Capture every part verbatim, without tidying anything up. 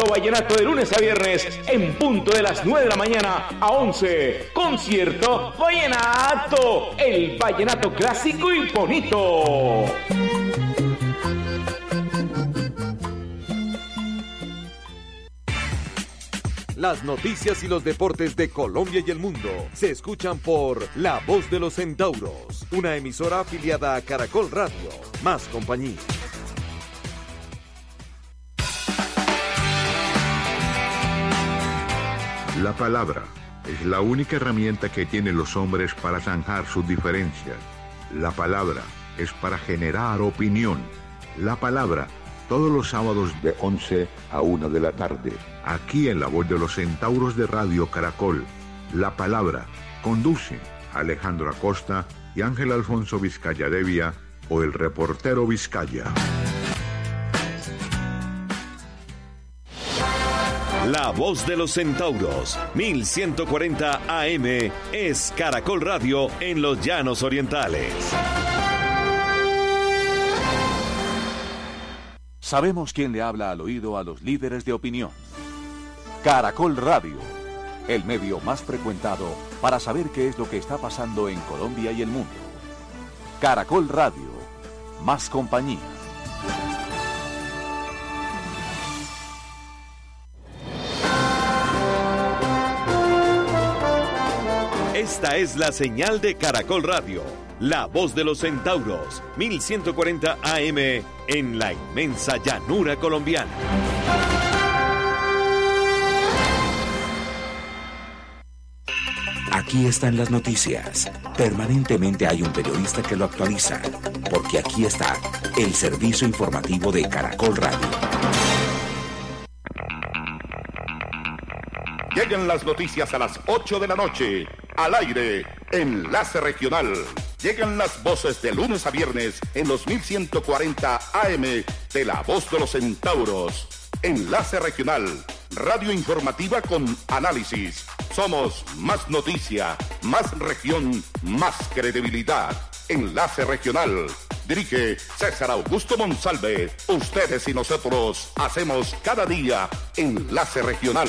vallenato de lunes a viernes en punto de las nueve de la mañana a once. Concierto Vallenato, el vallenato clásico y bonito. Las noticias y los deportes de Colombia y el mundo se escuchan por La Voz de los Centauros, una emisora afiliada a Caracol Radio. Más compañía. La palabra es la única herramienta que tienen los hombres para zanjar sus diferencias. La palabra es para generar opinión. La palabra, todos los sábados de once a una de la tarde, aquí en La Voz de los Centauros de Radio Caracol. La palabra, conducen Alejandro Acosta y Ángel Alfonso Vizcaya Devia o el reportero Vizcaya. La Voz de los Centauros, mil ciento cuarenta A M, es Caracol Radio en los Llanos Orientales. Sabemos quién le habla al oído a los líderes de opinión. Caracol Radio, el medio más frecuentado para saber qué es lo que está pasando en Colombia y el mundo. Caracol Radio, más compañía. Esta es la señal de Caracol Radio, la voz de los centauros, mil ciento cuarenta A M en la inmensa llanura colombiana. Aquí están las noticias. Permanentemente hay un periodista que lo actualiza, porque aquí está el servicio informativo de Caracol Radio. Llegan las noticias a las ocho de la noche. Al aire, Enlace Regional. Llegan las voces de lunes a viernes en los mil ciento cuarenta A M de La Voz de los Centauros. Enlace Regional, radio informativa con análisis. Somos más noticia, más región, más credibilidad. Enlace Regional. Dirige César Augusto Monsalve. Ustedes y nosotros hacemos cada día Enlace Regional.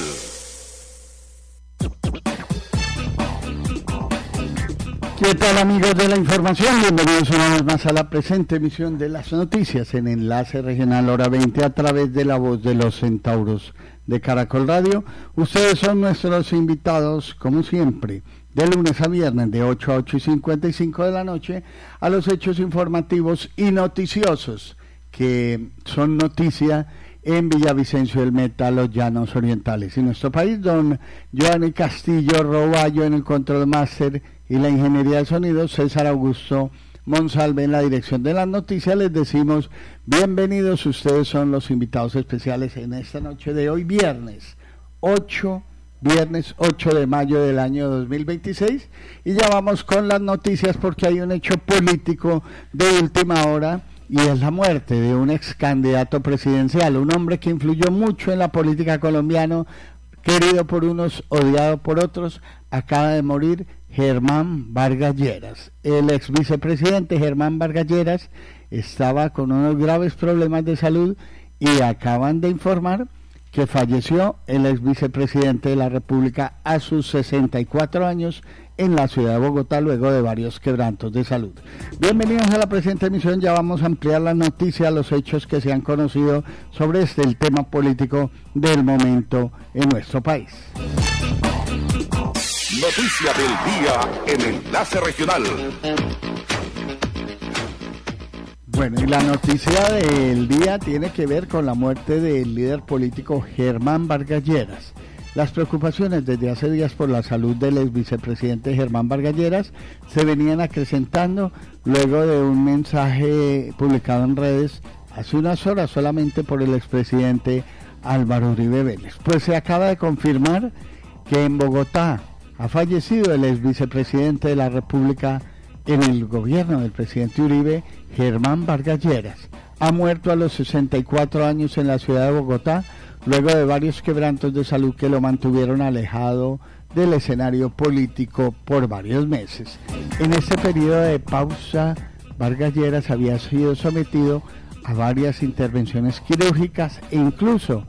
¿Qué tal, amigos de la información? Bienvenidos una vez más a la presente emisión de las noticias en Enlace Regional Hora veinte a través de La Voz de los Centauros de Caracol Radio. Ustedes son nuestros invitados, como siempre, de lunes a viernes de ocho a ocho y cincuenta y cinco de la noche a los hechos informativos y noticiosos que son noticia en Villavicencio del Meta, los Llanos Orientales y nuestro país. Don Giovanni Castillo Roballo en el control máster y la ingeniería de sonido, César Augusto Monsalve en la dirección de las noticias. Les decimos bienvenidos, ustedes son los invitados especiales en esta noche de hoy, viernes ocho, viernes ocho de mayo del año dos mil veintiséis, y ya vamos con las noticias porque hay un hecho político de última hora y es la muerte de un ex candidato presidencial, un hombre que influyó mucho en la política colombiana, querido por unos, odiado por otros. Acaba de morir Germán Vargas Lleras. El ex vicepresidente Germán Vargas Lleras estaba con unos graves problemas de salud y acaban de informar que falleció el ex vicepresidente de la República a sus sesenta y cuatro años en la ciudad de Bogotá, luego de varios quebrantos de salud. Bienvenidos a la presente emisión. Ya vamos a ampliar las noticias, los hechos que se han conocido sobre este, el tema político del momento en nuestro país. Noticia del día en Enlace Regional. Bueno, y la noticia del día tiene que ver con la muerte del líder político Germán Vargas Lleras. Las preocupaciones desde hace días por la salud del ex vicepresidente Germán Vargas Lleras se venían acrecentando luego de un mensaje publicado en redes hace unas horas solamente por el expresidente Álvaro Uribe Vélez. Pues se acaba de confirmar que en Bogotá ha fallecido el ex vicepresidente de la República en el gobierno del presidente Uribe, Germán Vargas Lleras. Ha muerto a los sesenta y cuatro años en la ciudad de Bogotá, luego de varios quebrantos de salud que lo mantuvieron alejado del escenario político por varios meses. En este periodo de pausa, Vargas Lleras había sido sometido a varias intervenciones quirúrgicas e incluso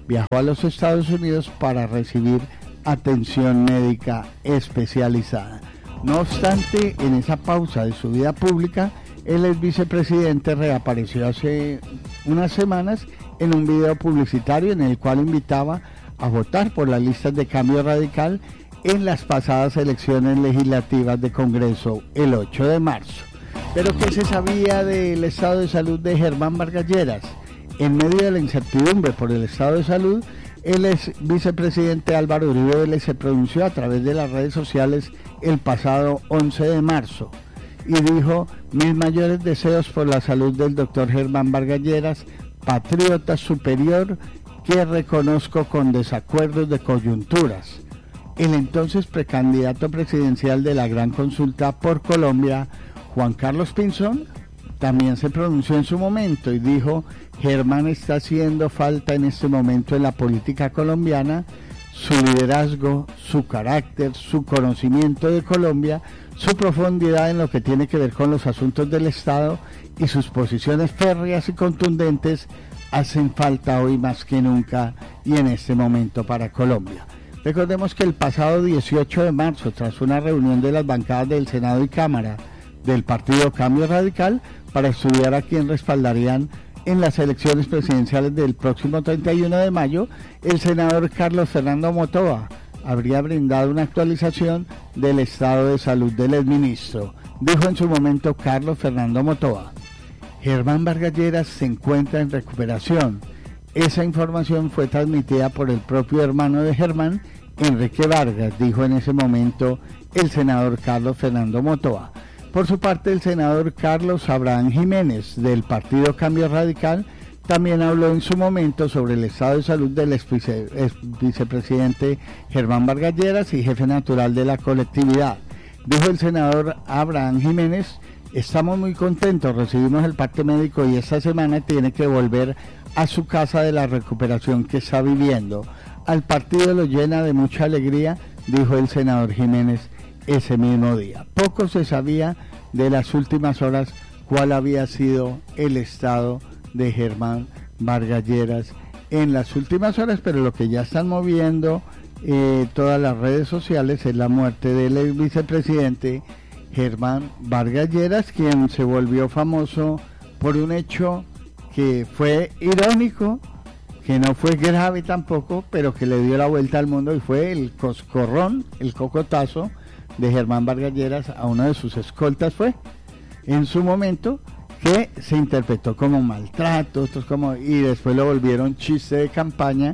viajó a los Estados Unidos para recibir atención médica especializada. No obstante, en esa pausa de su vida pública, el ex vicepresidente reapareció hace unas semanas en un video publicitario en el cual invitaba a votar por las listas de Cambio Radical en las pasadas elecciones legislativas de Congreso el ocho de marzo. Pero ¿qué se sabía del estado de salud de Germán Vargas Lleras? En medio de la incertidumbre por el estado de salud, el ex vicepresidente Álvaro Uribe Vélez se pronunció a través de las redes sociales el pasado once de marzo y dijo: mis mayores deseos por la salud del doctor Germán Vargas Lleras, patriota superior que reconozco con desacuerdos de coyunturas. El entonces precandidato presidencial de la Gran Consulta por Colombia, Juan Carlos Pinzón, también se pronunció en su momento y dijo: Germán está haciendo falta en este momento en la política colombiana, su liderazgo, su carácter, su conocimiento de Colombia, su profundidad en lo que tiene que ver con los asuntos del Estado y sus posiciones férreas y contundentes hacen falta hoy más que nunca y en este momento para Colombia. Recordemos que el pasado dieciocho de marzo, tras una reunión de las bancadas del Senado y Cámara del Partido Cambio Radical para estudiar a quién respaldarían en las elecciones presidenciales del próximo treinta y uno de mayo, el senador Carlos Fernando Motoa habría brindado una actualización del estado de salud del exministro. Dijo en su momento Carlos Fernando Motoa: Germán Vargas Lleras se encuentra en recuperación. Esa información fue transmitida por el propio hermano de Germán, Enrique Vargas, dijo en ese momento el senador Carlos Fernando Motoa. Por su parte, el senador Carlos Abraham Jiménez, del Partido Cambio Radical, también habló en su momento sobre el estado de salud del ex, vice, ex vicepresidente Germán Vargas Lleras y jefe natural de la colectividad. Dijo el senador Abraham Jiménez: estamos muy contentos, recibimos el parte médico y esta semana tiene que volver a su casa de la recuperación que está viviendo. Al partido lo llena de mucha alegría, dijo el senador Jiménez ese mismo día. Poco se sabía de las últimas horas cuál había sido el estado de Germán Vargas Lleras en las últimas horas, pero lo que ya están moviendo eh, todas las redes sociales es la muerte del ex vicepresidente Germán Vargas Lleras, quien se volvió famoso por un hecho que fue irónico, que no fue grave tampoco, pero que le dio la vuelta al mundo, y fue el coscorrón, el cocotazo de Germán Vargas Lleras a uno de sus escoltas. Fue en su momento que se interpretó como maltrato, otros como, y después lo volvieron chiste de campaña,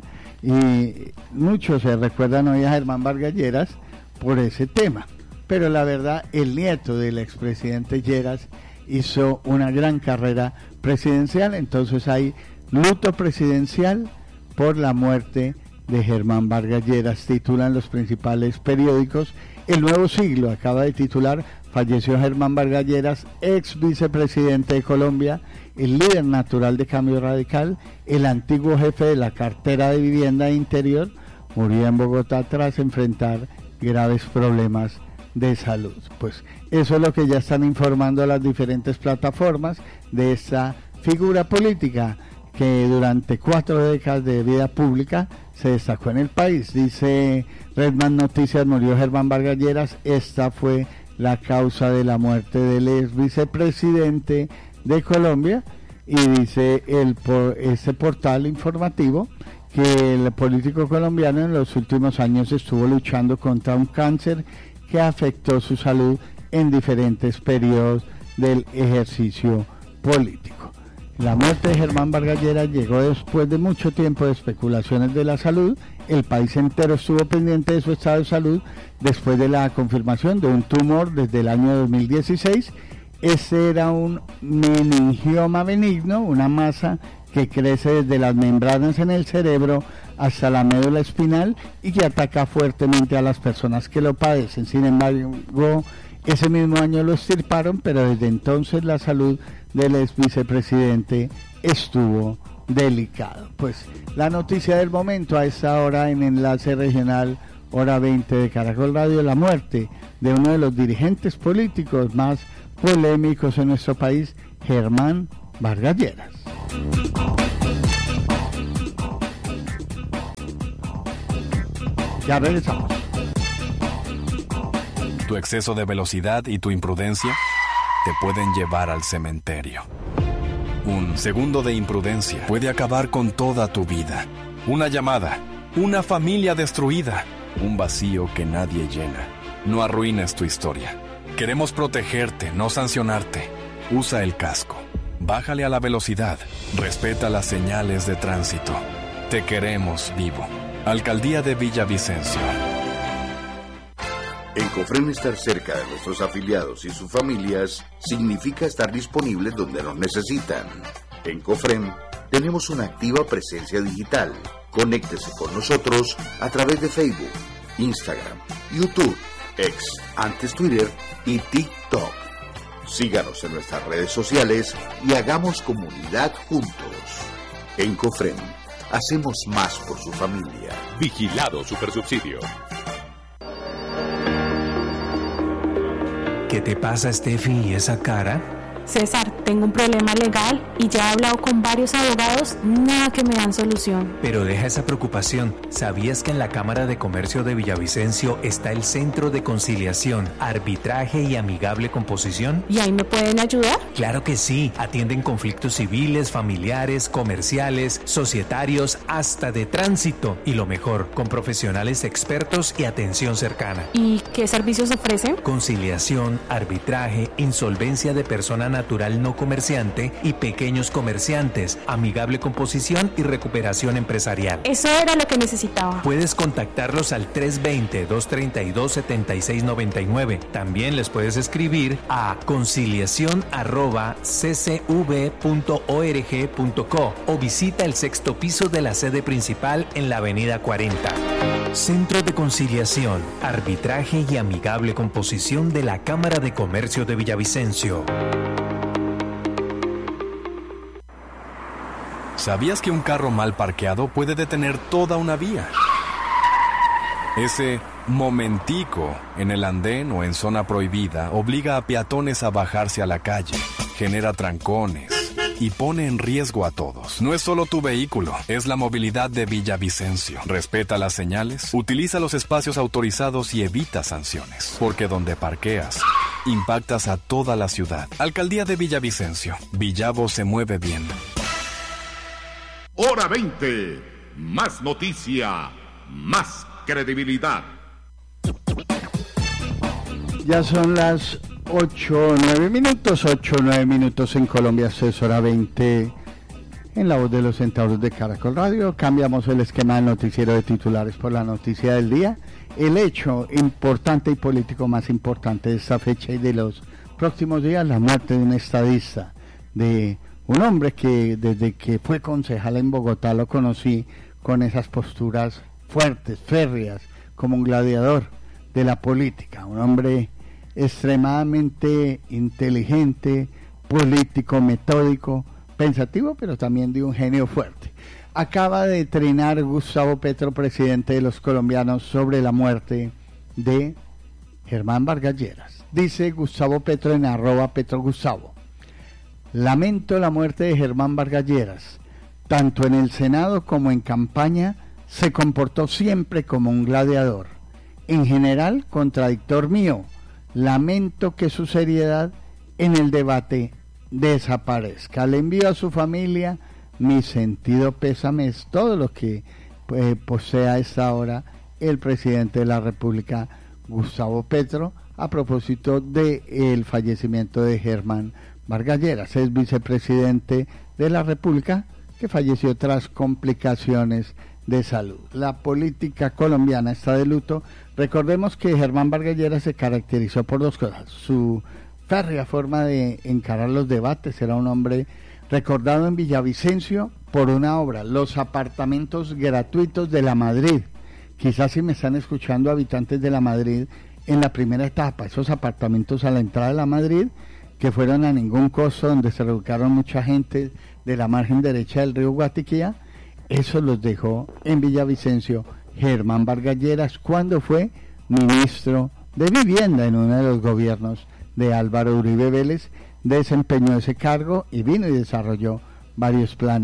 y muchos se recuerdan hoy a Germán Vargas Lleras por ese tema. Pero la verdad, el nieto del expresidente Lleras hizo una gran carrera presidencial, entonces hay luto presidencial por la muerte de Germán Vargas Lleras, titulan los principales periódicos. El Nuevo Siglo acaba de titular: falleció Germán Vargas Lleras, ex vicepresidente de Colombia, el líder natural de Cambio Radical, el antiguo jefe de la cartera de Vivienda e Interior, murió en Bogotá tras enfrentar graves problemas de salud. Pues eso es lo que ya están informando las diferentes plataformas de esta figura política que durante cuatro décadas de vida pública se destacó en el país. Dice Redman Noticias: murió Germán Vargas Lleras, esta fue la causa de la muerte del ex vicepresidente de Colombia. Y dice el por este portal informativo que el político colombiano en los últimos años estuvo luchando contra un cáncer que afectó su salud en diferentes periodos del ejercicio político. La muerte de Germán Vargas Lleras llegó después de mucho tiempo de especulaciones de la salud. El país entero estuvo pendiente de su estado de salud después de la confirmación de un tumor desde el año dos mil dieciséis. Este era un meningioma benigno, una masa que crece desde las membranas en el cerebro hasta la médula espinal y que ataca fuertemente a las personas que lo padecen. Sin embargo, ese mismo año lo extirparon, pero desde entonces la salud del ex vicepresidente estuvo delicado. Pues la noticia del momento a esta hora en Enlace Regional, hora veinte de Caracol Radio: la muerte de uno de los dirigentes políticos más polémicos en nuestro país, Germán Vargas Lleras. Ya regresamos. Tu exceso de velocidad y tu imprudencia te pueden llevar al cementerio. Un segundo de imprudencia puede acabar con toda tu vida. Una llamada, una familia destruida, un vacío que nadie llena. No arruines tu historia. Queremos protegerte, no sancionarte. Usa el casco. Bájale a la velocidad. Respeta las señales de tránsito. Te queremos vivo. Alcaldía de Villavicencio. En Cofrem, estar cerca de nuestros afiliados y sus familias significa estar disponibles donde nos necesitan. En Cofrem tenemos una activa presencia digital. Conéctese con nosotros a través de Facebook, Instagram, YouTube, X, antes Twitter y TikTok. Síganos en nuestras redes sociales y hagamos comunidad juntos. En Cofrem hacemos más por su familia. Vigilado Supersubsidio. ¿Qué te pasa, Steffi, y esa cara? César, tengo un problema legal y ya he hablado con varios abogados, nada que me dan solución. Pero deja esa preocupación. ¿Sabías que en la Cámara de Comercio de Villavicencio está el Centro de Conciliación, Arbitraje y Amigable Composición? ¿Y ahí me pueden ayudar? Claro que sí. Atienden conflictos civiles, familiares, comerciales, societarios, hasta de tránsito. Y lo mejor, con profesionales expertos y atención cercana. ¿Y qué servicios ofrecen? Conciliación, arbitraje, insolvencia de persona natural no comerciante y pequeños comerciantes, amigable composición y recuperación empresarial. Eso era lo que necesitaba. Puedes contactarlos al tres dos cero, dos tres dos, siete seis nueve nueve. También les puedes escribir a conciliación arroba c c v punto org punto co o visita el sexto piso de la sede principal en la avenida cuarenta. Centro de Conciliación, Arbitraje y Amigable Composición de la Cámara de Comercio de Villavicencio. ¿Sabías que un carro mal parqueado puede detener toda una vía? Ese momentico en el andén o en zona prohibida obliga a peatones a bajarse a la calle, genera trancones y pone en riesgo a todos. No es solo tu vehículo, es la movilidad de Villavicencio. Respeta las señales, utiliza los espacios autorizados y evita sanciones, porque donde parqueas, impactas a toda la ciudad. Alcaldía de Villavicencio. Villavo se mueve bien. Hora veinte. Más noticia, más credibilidad. Ya son las ocho o nueve minutos, ocho o nueve minutos en Colombia, es hora veinte. En la voz de los centauros de Caracol Radio, cambiamos el esquema del noticiero de titulares por la noticia del día. El hecho importante y político más importante de esta fecha y de los próximos días, la muerte de un estadista, de un hombre que desde que fue concejal en Bogotá lo conocí con esas posturas fuertes, férreas, como un gladiador de la política, un hombre extremadamente inteligente, político, metódico, pensativo, pero también de un genio fuerte. Acaba de trinar Gustavo Petro, presidente de los colombianos, sobre la muerte de Germán Vargas Lleras. Dice Gustavo Petro en arroba Petro Gustavo: lamento la muerte de Germán Vargas Lleras. Tanto en el Senado como en campaña se comportó siempre como un gladiador. En general, contradictor mío. Lamento que su seriedad en el debate desaparezca. Le envío a su familia mi sentido pésame. Es todo lo que eh, posee a esta hora el presidente de la República, Gustavo Petro, a propósito del fallecimiento de Germán Vargas Lleras. Es vicepresidente de la República que falleció tras complicaciones de salud. La política colombiana está de luto. Recordemos que Germán Vargas Lleras se caracterizó por dos cosas: su férrea forma de encarar los debates. Era un hombre recordado en Villavicencio por una obra, Los Apartamentos Gratuitos de la Madrid. Quizás si me están escuchando habitantes de la Madrid, en la primera etapa, esos apartamentos a la entrada de la Madrid, que fueron a ningún costo, donde se reubicaron mucha gente de la margen derecha del río Guatiquía, eso los dejó en Villavicencio Germán Vargas Lleras cuando fue ministro de Vivienda en uno de los gobiernos de Álvaro Uribe Vélez. Desempeñó ese cargo y vino y desarrolló varios planes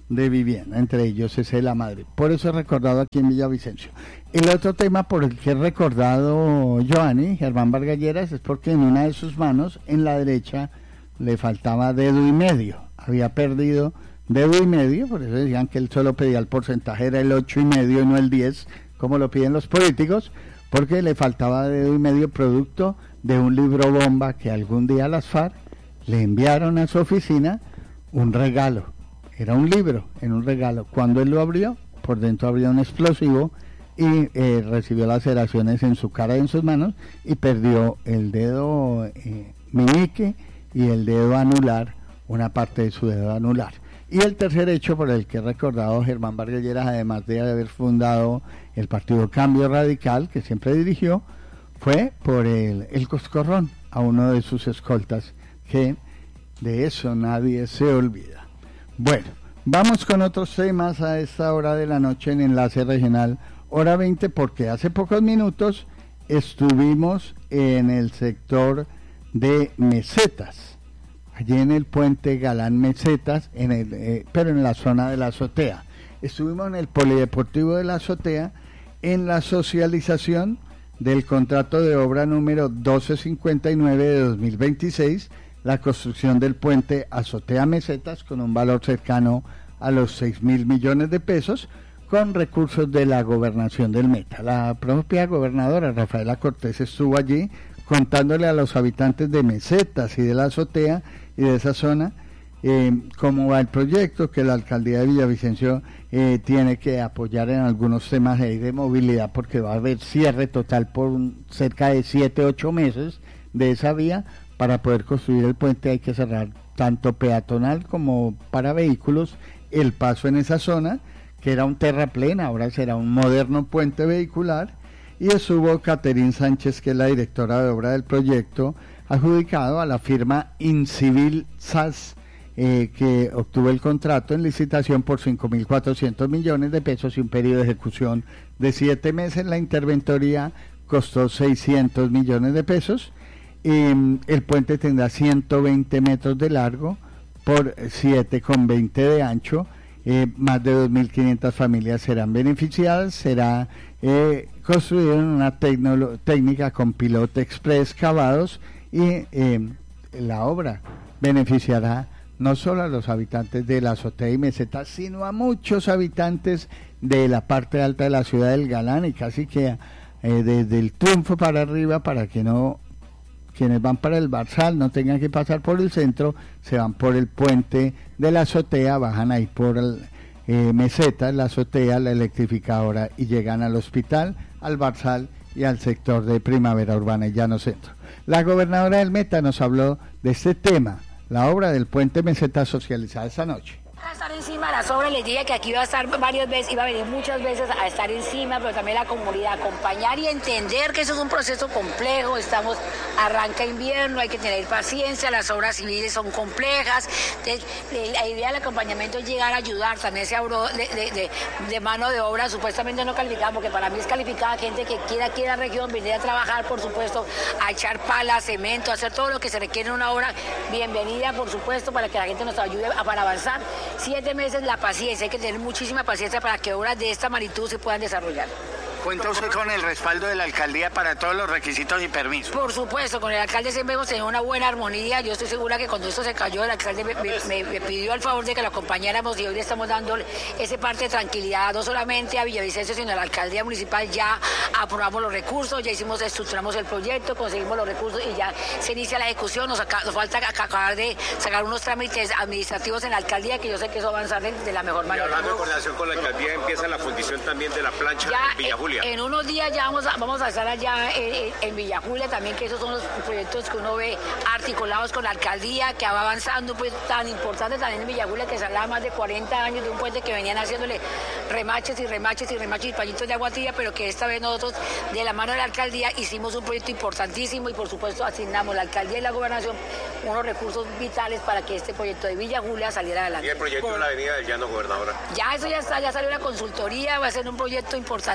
de vivienda, entre ellos ese La Madrid. Por eso es recordado aquí en Villavicencio. El otro tema por el que es recordado Joanny, Germán Vargas Lleras, es porque en una de sus manos, en la derecha, le faltaba dedo y medio. Había perdido dedo y medio, por eso decían que él solo pedía el porcentaje, era el ocho y medio y no el diez, como lo piden los políticos, porque le faltaba dedo y medio producto de un libro bomba que algún día las FARC le enviaron a su oficina un regalo. Era un libro en un regalo. Cuando él lo abrió, por dentro había un explosivo y eh, recibió laceraciones en su cara y en sus manos y perdió el dedo eh, meñique y el dedo anular, una parte de su dedo anular. Y el tercer hecho por el que he recordado Germán Vargas Lleras, además de haber fundado el partido Cambio Radical, que siempre dirigió, fue por el, el coscorrón a uno de sus escoltas, que de eso nadie se olvida. Bueno, vamos con otros temas a esta hora de la noche en Enlace Regional, hora veinte, porque hace pocos minutos estuvimos en el sector de Mesetas, allí en el puente Galán Mesetas, en el, eh, pero en la zona de la azotea. Estuvimos en el Polideportivo de la Azotea en la socialización del contrato de obra número doce cincuenta y nueve de dos mil veintiséis, la construcción del puente Azotea Mesetas con un valor cercano a los seis mil millones de pesos, con recursos de la gobernación del Meta. La propia gobernadora Rafaela Cortés estuvo allí contándole a los habitantes de Mesetas y de la Azotea y de esa zona eh, cómo va el proyecto, que la alcaldía de Villavicencio eh, tiene que apoyar en algunos temas de, de movilidad, porque va a haber cierre total por un, cerca de siete, ocho meses de esa vía. Para poder construir el puente hay que cerrar tanto peatonal como para vehículos el paso en esa zona, que era un terraplén, ahora será un moderno puente vehicular. Y estuvo Caterín Sánchez, que es la directora de obra del proyecto, adjudicado a la firma Incivil S A S, eh, que obtuvo el contrato en licitación por cinco mil cuatrocientos millones de pesos y un periodo de ejecución de siete meses. La interventoría costó seiscientos millones de pesos. Eh, el puente tendrá ciento veinte metros de largo por siete con veinte de ancho. Eh, más de dos mil quinientas familias serán beneficiadas. Será eh, construido en una técnica con piloto express cavados, y eh, la obra beneficiará no solo a los habitantes de la Azotea y Mesetas, sino a muchos habitantes de la parte alta de la ciudad del Galán, y casi que eh, desde el Triunfo para arriba, para que no quienes van para el Barzal no tengan que pasar por el centro, se van por el puente de la Azotea, bajan ahí por el, eh, Mesetas, la Azotea, la electrificadora, y llegan al hospital, al Barzal y al sector de Primavera Urbana y Llano Centro. La gobernadora del Meta nos habló de este tema, la obra del puente Mesetas socializada esta noche. A estar encima de las obras, les dije que aquí iba a estar varias veces, iba a venir muchas veces a estar encima, pero también la comunidad, acompañar y entender que eso es un proceso complejo. Estamos, arranca invierno, hay que tener paciencia, las obras civiles son complejas. De, de, la idea del acompañamiento es llegar a ayudar, también se habló de, de, de, de mano de obra supuestamente no calificada, porque para mí es calificada gente que quiera aquí en la región venir a trabajar, por supuesto, a echar pala, cemento, a hacer todo lo que se requiere en una obra. Bienvenida, por supuesto, para que la gente nos ayude a, para avanzar. Siete meses la paciencia, hay que tener muchísima paciencia para que obras de esta magnitud se puedan desarrollar. ¿Cuenta usted con el respaldo de la alcaldía para todos los requisitos y permisos? Por supuesto, con el alcalde siempre hemos tenido una buena armonía. Yo estoy segura que cuando esto se cayó, el alcalde me, me, me pidió el favor de que lo acompañáramos, y hoy le estamos dando ese parte de tranquilidad, no solamente a Villavicencio, sino a la alcaldía municipal. Ya aprobamos los recursos, ya hicimos, estructuramos el proyecto, conseguimos los recursos y ya se inicia la ejecución. Nos, acá, nos falta acabar de sacar unos trámites administrativos en la alcaldía, que yo sé que eso va a avanzar de, de la mejor manera. Y hablando de coordinación con la alcaldía, empieza la fundición también de la plancha ya, en Villa Julia. En unos días ya vamos a, vamos a estar allá en, en Villa Julia también, que esos son los proyectos que uno ve articulados con la alcaldía, que va avanzando, pues tan importante también en Villa Julia, que se hablaba más de cuarenta años de un puente que venían haciéndole remaches y remaches y remaches y pañitos de agua tibia, pero que esta vez nosotros, de la mano de la alcaldía, hicimos un proyecto importantísimo, y por supuesto asignamos la alcaldía y la gobernación unos recursos vitales para que este proyecto de Villa Julia saliera adelante. ¿Y el proyecto con... de la avenida del Llano, gobernadora? Ya eso ya está, ya salió la consultoría, va a ser un proyecto importantísimo,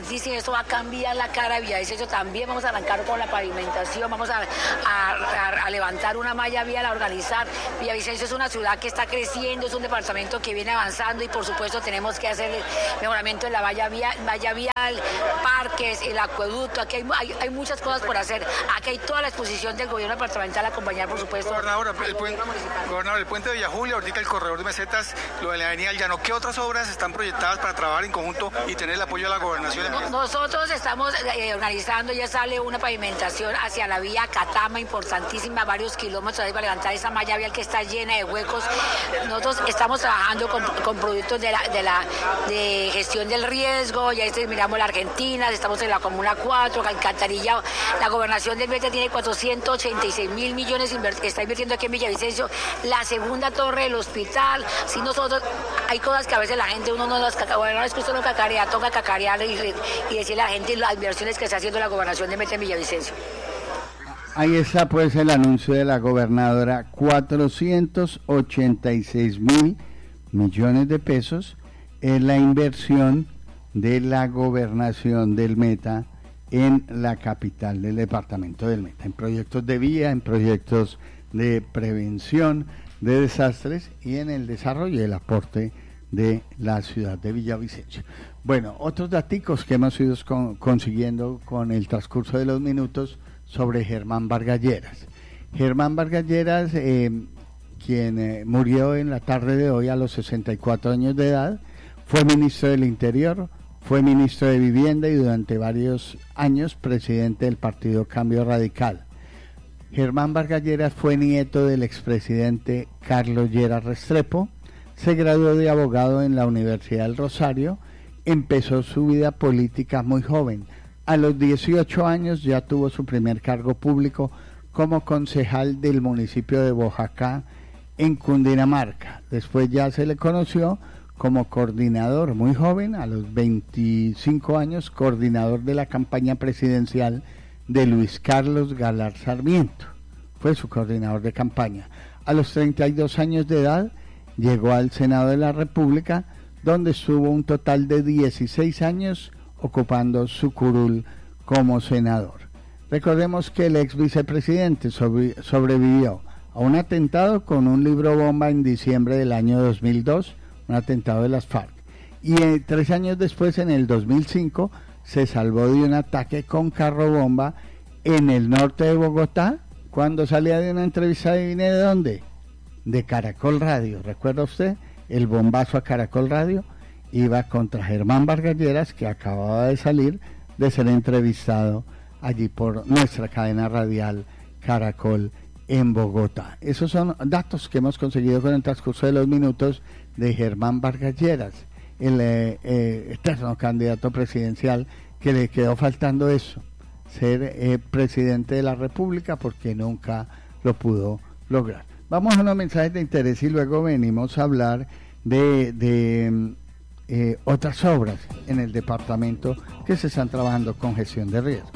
eso va a cambiar la cara de Villavicencio. También vamos a arrancar con la pavimentación, vamos a, a, a, a levantar una malla vial, a organizar. Villavicencio es una ciudad que está creciendo, es un departamento que viene avanzando y por supuesto tenemos que hacer el mejoramiento de la valla vial, valla vial parques, el acueducto. Aquí hay, hay, hay muchas cosas por hacer. Aquí hay toda la exposición del gobierno departamental, acompañar por supuesto. Gobernador, el, puente, gobernador, el puente de Villa Julia, ahorita el corredor de mesetas, lo de la avenida del Llano, ¿qué otras obras están proyectadas para trabajar en conjunto y tener el apoyo de la gobernación? Nosotros estamos eh, organizando, ya sale una pavimentación hacia la vía Catama, importantísima, varios kilómetros para levantar esa malla vial que está llena de huecos. Nosotros estamos trabajando con, con productos de la, de la de gestión del riesgo, ya este, miramos la Argentina, estamos en la Comuna cuatro, alcantarillado. La gobernación del Meta tiene cuatrocientos ochenta y seis mil millones que está invirtiendo aquí en Villavicencio, la segunda torre del hospital. Si nosotros, hay cosas que a veces la gente, uno no las cacarea, bueno, no es que usted no cacarea, toca cacarear y, y decirle a la gente las inversiones que está haciendo la gobernación de Meta en Villavicencio. Ahí está pues el anuncio de la gobernadora, cuatrocientos ochenta y seis mil millones de pesos es la inversión de la gobernación del Meta en la capital del departamento del Meta, en proyectos de vía, en proyectos de prevención de desastres y en el desarrollo y el aporte de la ciudad de Villavicencio. Bueno, otros daticos que hemos ido con, consiguiendo con el transcurso de los minutos sobre Germán Vargas Lleras. Germán Vargas Lleras, eh, quien eh, murió en la tarde de hoy a los sesenta y cuatro años de edad, fue ministro del Interior, fue ministro de Vivienda y durante varios años presidente del partido Cambio Radical. Germán Vargas Lleras fue nieto del expresidente Carlos Lleras Restrepo, se graduó de abogado en la Universidad del Rosario, empezó su vida política muy joven. A los dieciocho años ya tuvo su primer cargo público como concejal del municipio de Boyacá en Cundinamarca. Después ya se le conoció como coordinador muy joven, a los veinticinco años, coordinador de la campaña presidencial de Luis Carlos Galar Sarmiento. Fue su coordinador de campaña. A los treinta y dos años de edad llegó al Senado de la República, donde estuvo un total de dieciséis años ocupando su curul como senador. Recordemos que el ex vicepresidente sobre, sobrevivió a un atentado con un libro bomba en diciembre del año dos mil dos, un atentado de las FARC, y eh, tres años después, en el dos mil cinco, se salvó de un ataque con carro bomba en el norte de Bogotá, cuando salía de una entrevista, ¿adivine de dónde? De Caracol Radio. ¿Recuerda usted? El bombazo a Caracol Radio iba contra Germán Vargas Lleras, que acababa de salir de ser entrevistado allí por nuestra cadena radial Caracol en Bogotá. Esos son datos que hemos conseguido con el transcurso de los minutos de Germán Vargas Lleras, el eh, eh, eterno candidato presidencial, que le quedó faltando eso, ser eh, presidente de la República, porque nunca lo pudo lograr. Vamos a unos mensajes de interés y luego venimos a hablar de, de eh, otras obras en el departamento que se están trabajando con gestión de riesgo.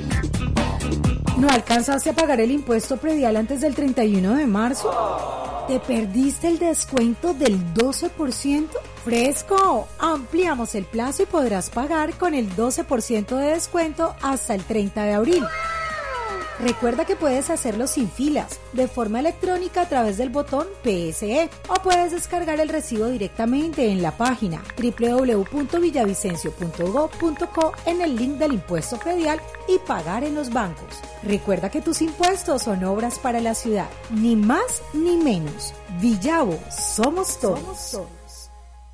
¿No alcanzaste a pagar el impuesto predial antes del treinta y uno de marzo? ¿Te perdiste el descuento del doce por ciento? ¡Fresco! Ampliamos el plazo y podrás pagar con el doce por ciento de descuento hasta el treinta de abril. Recuerda que puedes hacerlo sin filas, de forma electrónica a través del botón P S E, o puedes descargar el recibo directamente en la página doble u doble u doble u punto villavicencio punto gob punto co en el link del impuesto predial y pagar en los bancos. Recuerda que tus impuestos son obras para la ciudad, ni más ni menos. Villavo, somos todos. Somos todos.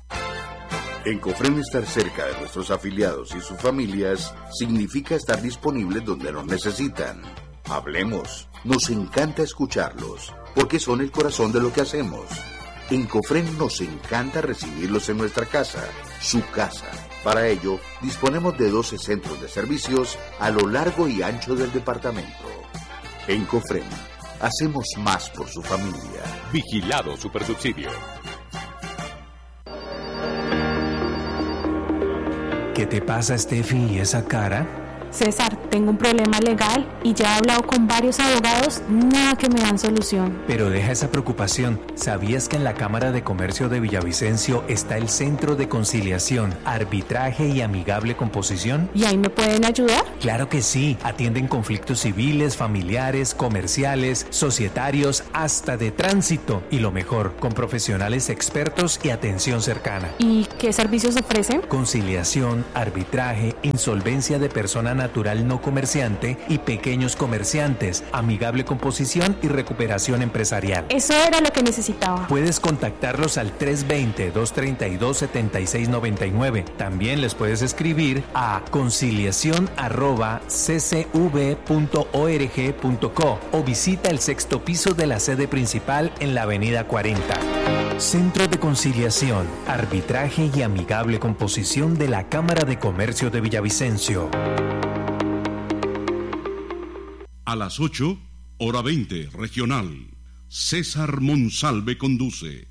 En Cofrem, estar cerca de nuestros afiliados y sus familias significa estar disponibles donde nos necesitan. Hablemos, nos encanta escucharlos, porque son el corazón de lo que hacemos. En Cofrem nos encanta recibirlos en nuestra casa, su casa. Para ello, disponemos de doce centros de servicios a lo largo y ancho del departamento. En Cofrem, hacemos más por su familia. Vigilado Supersubsidio. ¿Qué te pasa, Steffi, y esa cara? César, tengo un problema legal y ya he hablado con varios abogados, nada que me dan solución. Pero deja esa preocupación. ¿Sabías que en la Cámara de Comercio de Villavicencio está el Centro de Conciliación, Arbitraje y Amigable Composición? ¿Y ahí me pueden ayudar? Claro que sí. Atienden conflictos civiles, familiares, comerciales, societarios, hasta de tránsito. Y lo mejor, con profesionales expertos y atención cercana. ¿Y qué servicios ofrecen? Conciliación, arbitraje, insolvencia de persona natural no comerciante y pequeños comerciantes, amigable composición y recuperación empresarial. Eso era lo que necesitaba. Puedes contactarlos al tres veinte, dos treinta y dos, setenta y seis noventa y nueve. También les puedes escribir a conciliación arroba c c v punto org punto co o visita el sexto piso de la sede principal en la avenida cuarenta. Centro de Conciliación, Arbitraje y Amigable Composición de la Cámara de Comercio de Villavicencio. A las ocho, hora veinte, regional. César Monsalve conduce.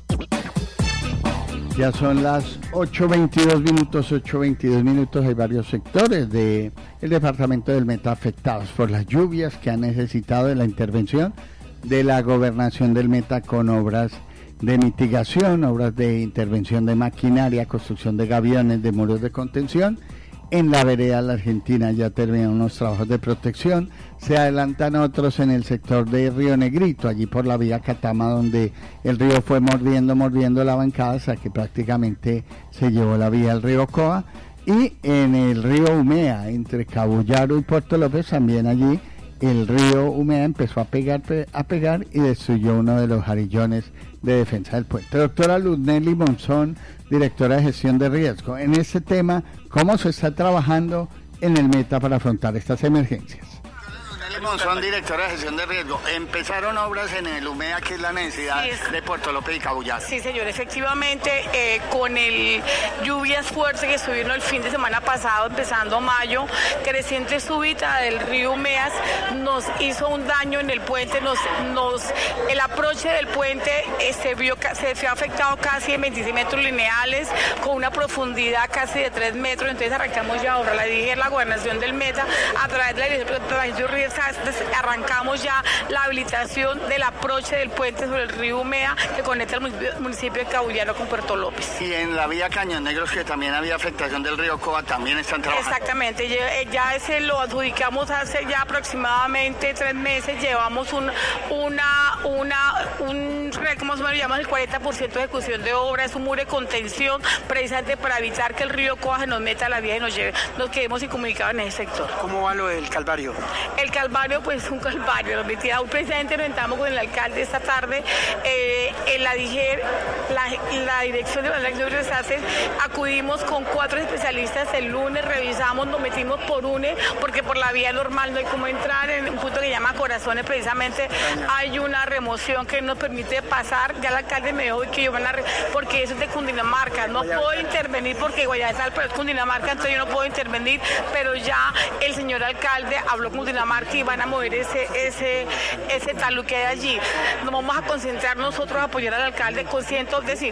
Ya son las ocho veintidós minutos, ocho veintidós minutos. Hay varios sectores del departamento del Meta afectados por las lluvias que han necesitado de la intervención de la gobernación del Meta con obras de mitigación, obras de intervención de maquinaria, construcción de gaviones, de muros de contención. En la vereda La Argentina ya terminaron unos trabajos de protección, se adelantan otros en el sector de Río Negrito, allí por la vía Catama, donde el río fue mordiendo, mordiendo la bancada hasta que prácticamente se llevó la vía al río Coa, y en el río Umea, entre Cabullaro y Puerto López, también allí el río Umea empezó a pegar, a pegar y destruyó uno de los jarillones de defensa del puente. Doctora Luz Nelly Monzón, directora de gestión de riesgo, en este tema, ¿cómo se está trabajando en el Meta para afrontar estas emergencias? Monzón, directora de gestión de riesgo. Empezaron obras en el Umea, que es la necesidad sí, es... de Puerto López y Cabullaro. Sí, señor, efectivamente, eh, con el lluvias fuertes que estuvieron el fin de semana pasado, empezando mayo, creciente súbita del río Umeas nos hizo un daño en el puente, nos, nos el aproche del puente eh, se, vio, se vio afectado casi en veintiséis metros lineales, con una profundidad casi de tres metros, entonces arrancamos ya ahora, la dije la gobernación del Meta, a través de la dirección de riesgo, arrancamos ya la habilitación del aproche del puente sobre el río Umea que conecta el municipio, municipio de Cabullaro con Puerto López. Y en la vía Caños Negros, que también había afectación del río Coa, también están trabajando. Exactamente, ya, ya ese lo adjudicamos hace ya aproximadamente tres meses, llevamos un, una, una, un, ¿cómo se llama? El cuarenta por ciento de ejecución de obra, es un muro de contención precisamente para evitar que el río Coa se nos meta a la vía y nos lleve, nos quedemos incomunicados en ese sector. ¿Cómo va lo del Calvario? El Calvario pues un calvario, un precisamente nos sentamos con el alcalde esta tarde, eh, en la, dije, la, la dirección de la Desastres, acudimos con cuatro especialistas el lunes, revisamos, nos metimos por UNE, porque por la vía normal no hay como entrar, en un punto que llama Corazones, precisamente hay una remoción que nos permite pasar, ya el alcalde me dijo que yo van a, re, porque eso es de Cundinamarca, no puedo intervenir porque Guayabesal, pero es Cundinamarca, entonces yo no puedo intervenir, pero ya el señor alcalde habló con Cundinamarca y van a mover ese ese ese taluque de allí. Nos vamos a concentrar nosotros a apoyar al alcalde consciente, es decir,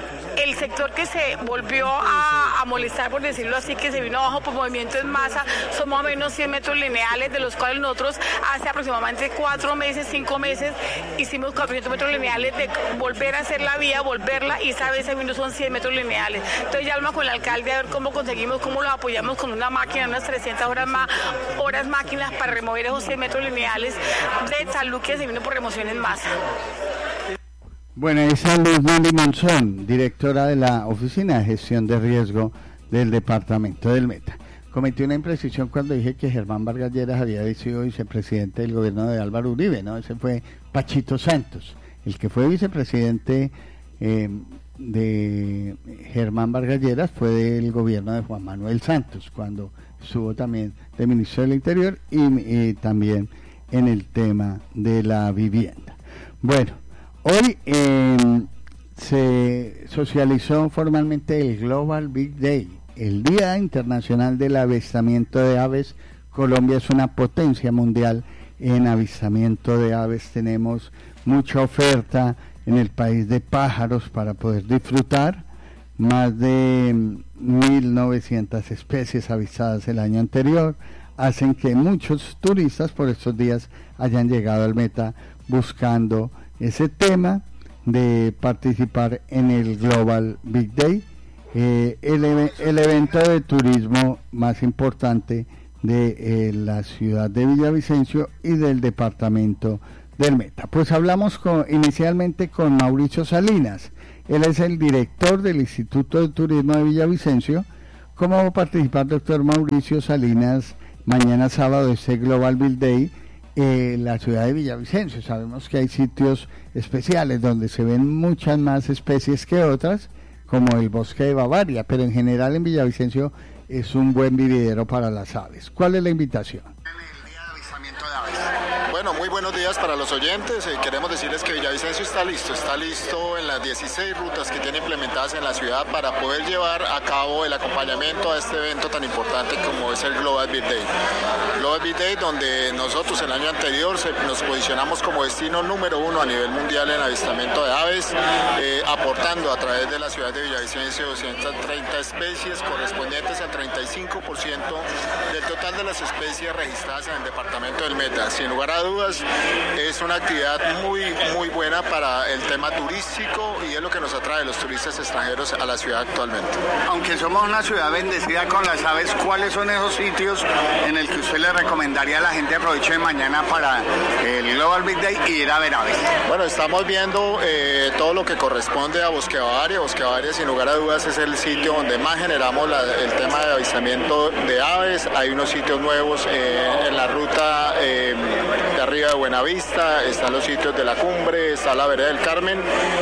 el sector que se volvió a, a molestar, por decirlo así, que se vino abajo por movimiento en masa, son más o menos cien metros lineales, de los cuales nosotros hace aproximadamente cuatro meses, cinco meses, hicimos cuatrocientos metros lineales de volver a hacer la vía, volverla, y esa vez se vino son cien metros lineales. Entonces ya hablamos con el alcalde a ver cómo conseguimos, cómo lo apoyamos con una máquina, unas trescientas horas más, horas máquinas para remover esos cien metros lineales de taluque que se vino por remoción en masa. Bueno, esa es Luz Nelly Monzón, directora de la Oficina de Gestión de Riesgo del Departamento del Meta. Cometí una imprecisión cuando dije que Germán Vargas Lleras había sido vicepresidente del gobierno de Álvaro Uribe, ¿no? Ese fue Pachito Santos, el que fue vicepresidente eh, de Germán Vargas Lleras fue del gobierno de Juan Manuel Santos, cuando estuvo también de ministro del Interior y, y también en el tema de la vivienda. Bueno, hoy eh, se socializó formalmente el Global Big Day, el Día Internacional del Avistamiento de Aves. Colombia es una potencia mundial en avistamiento de aves, tenemos mucha oferta en el país de pájaros para poder disfrutar, más de mil novecientas especies avistadas el año anterior, hacen que muchos turistas por estos días hayan llegado al Meta buscando ese tema de participar en el Global Big Day, eh, el, el evento de turismo más importante de eh, la ciudad de Villavicencio y del departamento del Meta. Pues hablamos con, inicialmente con Mauricio Salinas. Él es el director del Instituto de Turismo de Villavicencio. ¿Cómo va a participar, doctor Mauricio Salinas, mañana sábado de este Global Big Day en eh, la ciudad de Villavicencio? Sabemos que hay sitios especiales donde se ven muchas más especies que otras, como el bosque de Bavaria, pero en general en Villavicencio es un buen vividero para las aves. ¿Cuál es la invitación? Bueno, muy buenos días para los oyentes. Eh, queremos decirles que Villavicencio está listo, está listo en las dieciséis rutas que tiene implementadas en la ciudad para poder llevar a cabo el acompañamiento a este evento tan importante como es el Global Big Day. Global Big Day, donde nosotros el año anterior se, nos posicionamos como destino número uno a nivel mundial en avistamiento de aves, eh, aportando a través de la ciudad de Villavicencio doscientas treinta especies correspondientes al treinta y cinco por ciento del total de las especies registradas en el departamento del Meta. Sin lugar a dudas, es una actividad muy muy buena para el tema turístico y es lo que nos atrae los turistas extranjeros a la ciudad actualmente. Aunque somos una ciudad bendecida con las aves, ¿cuáles son esos sitios en el que usted le recomendaría a la gente aproveche de mañana para el Global Big Day y ir a ver aves? Bueno, estamos viendo eh, todo lo que corresponde a Bosque Bavaria. Bosque Bavaria, sin lugar a dudas, es el sitio donde más generamos la, el tema de avistamiento de aves. Hay unos sitios nuevos eh, en la ruta eh, de arriba de Buenavista, están los sitios de la cumbre, está la vereda del Carmen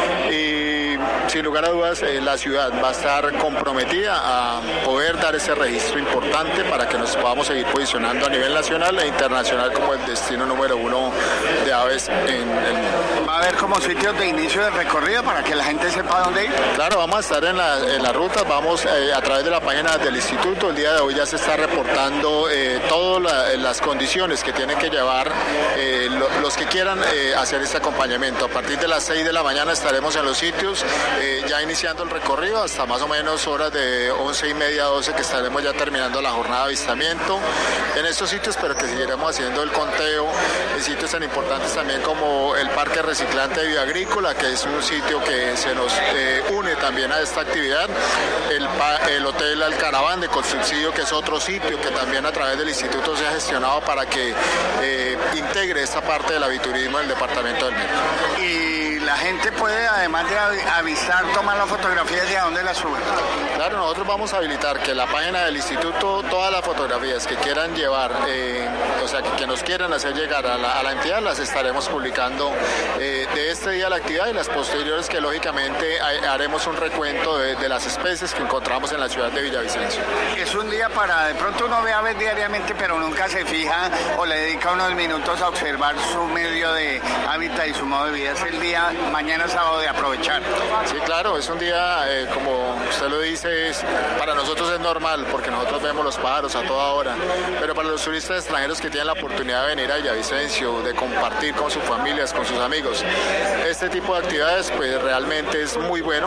y sin lugar a dudas eh, la ciudad va a estar comprometida a poder dar ese registro importante para que nos podamos seguir posicionando a nivel nacional e internacional como el destino número uno de aves en el mundo. ¿Va a haber como sitios de inicio del recorrido para que la gente sepa dónde ir? Claro, vamos a estar en la, en la ruta, vamos eh, a través de la página del instituto. El día de hoy ya se está reportando eh, todas la, las condiciones que tienen que llevar eh, lo, los que quieran eh, hacer este acompañamiento. A partir de las seis de la mañana estaremos en los sitios eh, ya iniciando el recorrido hasta más o menos horas de once y media, doce que estaremos ya terminando la jornada de avistamiento en estos sitios, pero que seguiremos haciendo el conteo en sitios tan importantes también como el Parque Reciclante de Bioagrícola, que es un sitio que se nos eh, une también a esta actividad, el, el Hotel Alcaraván de Colsubsidio, que es otro sitio que también a través del instituto se ha gestionado para que eh, integre esta parte del aviturismo del departamento del Meta. Y la gente puede, además de avisar, tomar las fotografías y a dónde las suben. Claro, nosotros vamos a habilitar que la página del instituto, todas las fotografías que quieran llevar, eh, o sea, que, que nos quieran hacer llegar a la, a la entidad, las estaremos publicando eh, de este día a la actividad y las posteriores que lógicamente haremos un recuento de, de las especies que encontramos en la ciudad de Villavicencio. Es un día para, de pronto uno ve aves diariamente, pero nunca se fija o le dedica unos minutos a observar su medio de hábitat y su modo de vida. Es el día, mañana sábado, de aprovechar. Sí, claro, es un día, eh, como usted lo dice, es, para nosotros es normal, porque nosotros vemos los pájaros a toda hora, pero para los turistas extranjeros que tienen la oportunidad de venir a Villavicencio, de compartir con sus familias, con sus amigos, este tipo de actividades pues realmente es muy bueno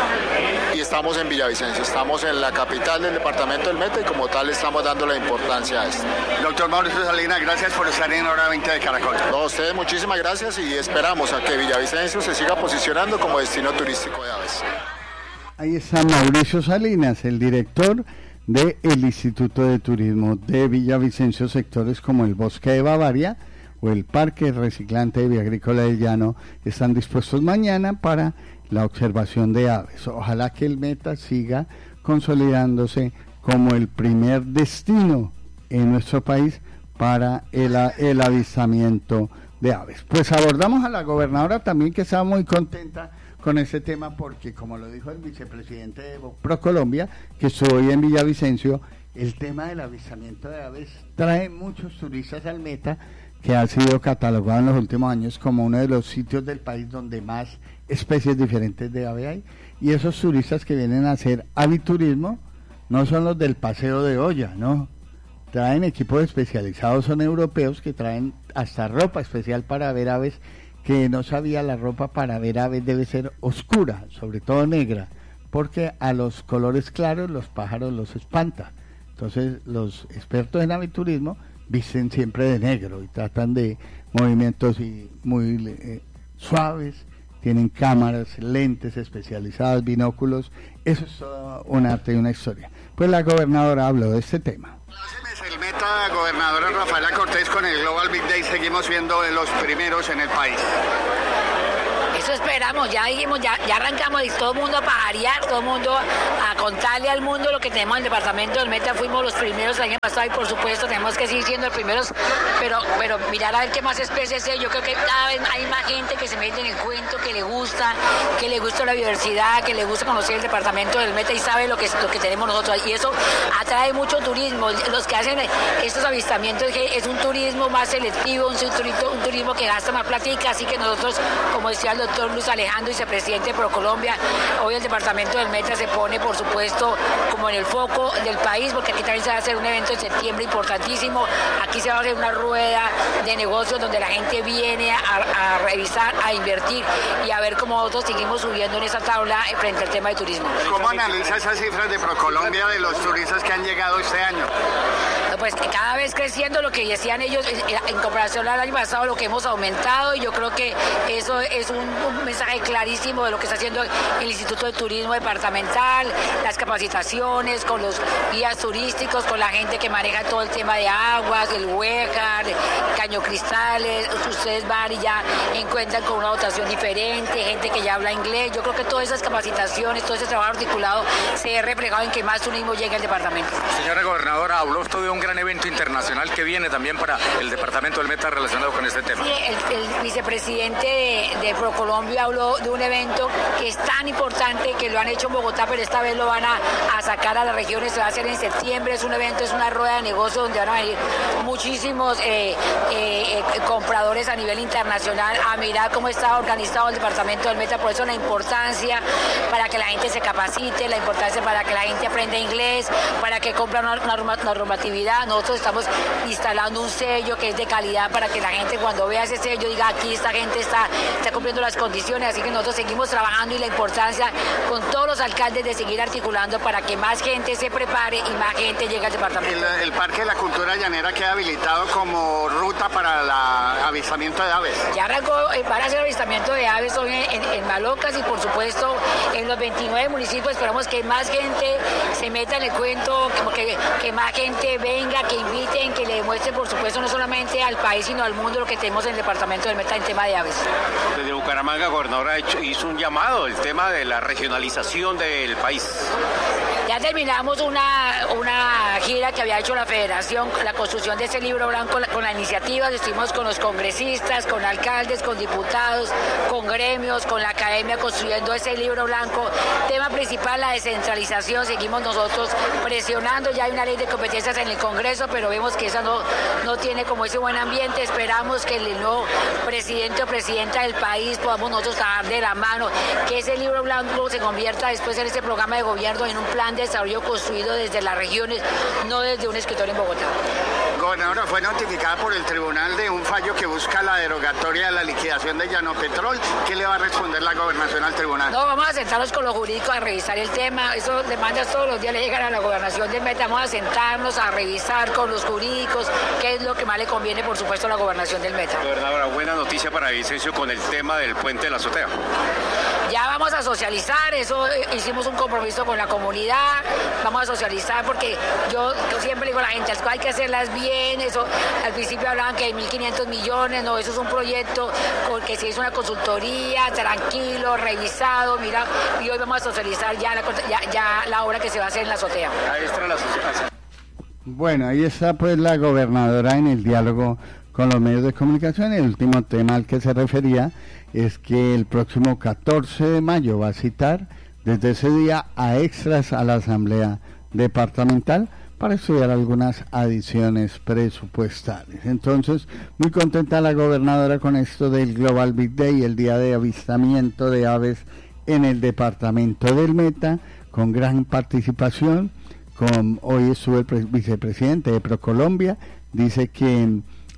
y estamos en Villavicencio, estamos en la capital del departamento del Meta y como tal estamos dando la importancia a esto. Doctor Mauricio Salinas, gracias por estar en Hora veinte de Caracol. No, a ustedes muchísimas gracias y esperamos a que Villavicencio se siga posicionando como destino turístico de aves. Ahí está Mauricio Salinas, el director del Instituto de Turismo de Villavicencio. Sectores como el Bosque de Bavaria o el Parque Reciclante de Bioagrícola del Llano están dispuestos mañana para la observación de aves. Ojalá que el Meta siga consolidándose como el primer destino en nuestro país para el, el avistamiento de aves. Pues abordamos a la gobernadora también, que estaba muy contenta con ese tema porque, como lo dijo el vicepresidente de ProColombia, que estuvo hoy en Villavicencio, el tema del avistamiento de aves trae muchos turistas al Meta, que ha sido catalogado en los últimos años como uno de los sitios del país donde más especies diferentes de ave hay, y esos turistas que vienen a hacer aviturismo no son los del paseo de olla, ¿no? Traen equipos especializados, son europeos que traen hasta ropa especial para ver aves, que no sabía, la ropa para ver aves debe ser oscura, sobre todo negra, porque a los colores claros los pájaros los espanta. Entonces los expertos en aviturismo visten siempre de negro y tratan de movimientos y muy eh, suaves, tienen cámaras, lentes especializadas, binóculos, eso es todo un arte y una historia. Pues la gobernadora habló de este tema. El Meta, gobernadora Rafaela Cortés, con el Global Big Day seguimos siendo de los primeros en el país. Eso esperamos, ya dijimos, ya, ya arrancamos y todo el mundo a pajarear, todo el mundo a contarle al mundo lo que tenemos en el departamento del Meta. Fuimos los primeros el año pasado y por supuesto tenemos que seguir siendo los primeros, pero, pero mirar a ver qué más especies hay. Yo creo que cada vez hay más gente que se mete en el cuento, que le gusta, que le gusta la biodiversidad, que le gusta conocer el departamento del Meta y sabe lo que, lo que tenemos nosotros. Y eso atrae mucho turismo. Los que hacen estos avistamientos es un turismo más selectivo, un turismo, un turismo que gasta más platica, así que nosotros, como decía el doctor Luis Alejandro, vicepresidente de ProColombia, hoy el departamento del Meta se pone, por supuesto, como en el foco del país, porque aquí también se va a hacer un evento en septiembre importantísimo. Aquí se va a hacer una rueda de negocios donde la gente viene a, a revisar, a invertir y a ver cómo nosotros seguimos subiendo en esa tabla frente al tema de turismo. ¿Cómo analiza esas cifras de ProColombia de los turistas que han llegado este año? Pues cada vez creciendo, lo que decían ellos, en comparación al año pasado, lo que hemos aumentado, y yo creo que eso es un, un mensaje clarísimo de lo que está haciendo el Instituto de Turismo Departamental, las capacitaciones con los guías turísticos, con la gente que maneja todo el tema de aguas, el Huejar, Caño Cristales. Ustedes van y ya encuentran con una dotación diferente, gente que ya habla inglés. Yo creo que todas esas capacitaciones, todo ese trabajo articulado se ha reflejado en que más turismo llegue al departamento. Señora gobernadora, habló usted de un gran evento internacional que viene también para el departamento del Meta relacionado con este tema. Sí, el, el vicepresidente de, de ProColombia habló de un evento que es tan importante, que lo han hecho en Bogotá, pero esta vez lo van a, a sacar a las regiones, se va a hacer en septiembre. Es un evento, es una rueda de negocios donde van a venir muchísimos eh, eh, eh, compradores a nivel internacional a mirar cómo está organizado el departamento del Meta. Por eso la importancia para que la gente se capacite, la importancia para que la gente aprenda inglés, para que compren una, una, una normatividad. Nosotros estamos instalando un sello que es de calidad para que la gente, cuando vea ese sello, diga: aquí esta gente está, está cumpliendo las condiciones. Así que nosotros seguimos trabajando, y la importancia con todos los alcaldes de seguir articulando para que más gente se prepare y más gente llegue al departamento. El, el Parque de la Cultura Llanera queda habilitado como ruta para el avistamiento de aves. Ya arrancó para hacer avistamiento de aves hoy en, en, en Malocas, y por supuesto en los veintinueve municipios. Esperamos que más gente se meta en el cuento, que, que más gente venga, que inviten, que le demuestren, por supuesto, no solamente al país sino al mundo lo que tenemos en el departamento del Meta en tema de aves. Desde Bucaramanga, gobernadora, hizo un llamado el tema de la regionalización del país. Ya terminamos una, una gira que había hecho la Federación, la construcción de ese libro blanco con la iniciativa. Estuvimos con los congresistas, con alcaldes, con diputados, con gremios, con la academia, construyendo ese libro blanco. Tema principal, la descentralización. Seguimos nosotros presionando. Ya hay una ley de competencias en el Congreso, pero vemos que esa no, no tiene como ese buen ambiente. Esperamos que el nuevo presidente o presidenta del país podamos nosotros trabajar de la mano, que ese libro blanco se convierta después en este programa de gobierno, en un plan de desarrollo construido desde las regiones, no desde un escritorio en Bogotá. Gobernadora, fue notificada por el tribunal de un fallo que busca la derogatoria de la liquidación de Llanopetrol. ¿Qué le va a responder la gobernación al tribunal? No, vamos a sentarnos con los jurídicos a revisar el tema. Eso demandas todos los días le llegan a la gobernación del Meta. Vamos a sentarnos a revisar con los jurídicos qué es lo que más le conviene, por supuesto, a la gobernación del Meta. Gobernadora, buena noticia para Vicencio con el tema del puente de la azotea. Ya vamos a socializar, eso hicimos un compromiso con la comunidad, vamos a socializar porque yo, yo siempre digo a la gente, hay que hacerlas bien. Eso al principio hablaban que hay mil quinientos millones, no, eso es un proyecto con que se hizo una consultoría, tranquilo, revisado, mira, y hoy vamos a socializar ya la, ya, ya la obra que se va a hacer en la azotea. Ahí está la sociedad. Bueno, ahí está pues la gobernadora en el diálogo con los medios de comunicación. El último tema al que se refería es que el próximo catorce de mayo va a citar desde ese día a extras a la Asamblea Departamental para estudiar algunas adiciones presupuestales. Entonces, muy contenta la gobernadora con esto del Global Big Day, el día de avistamiento de aves en el departamento del Meta, con gran participación. Con, hoy estuvo el pre- vicepresidente de ProColombia, dice que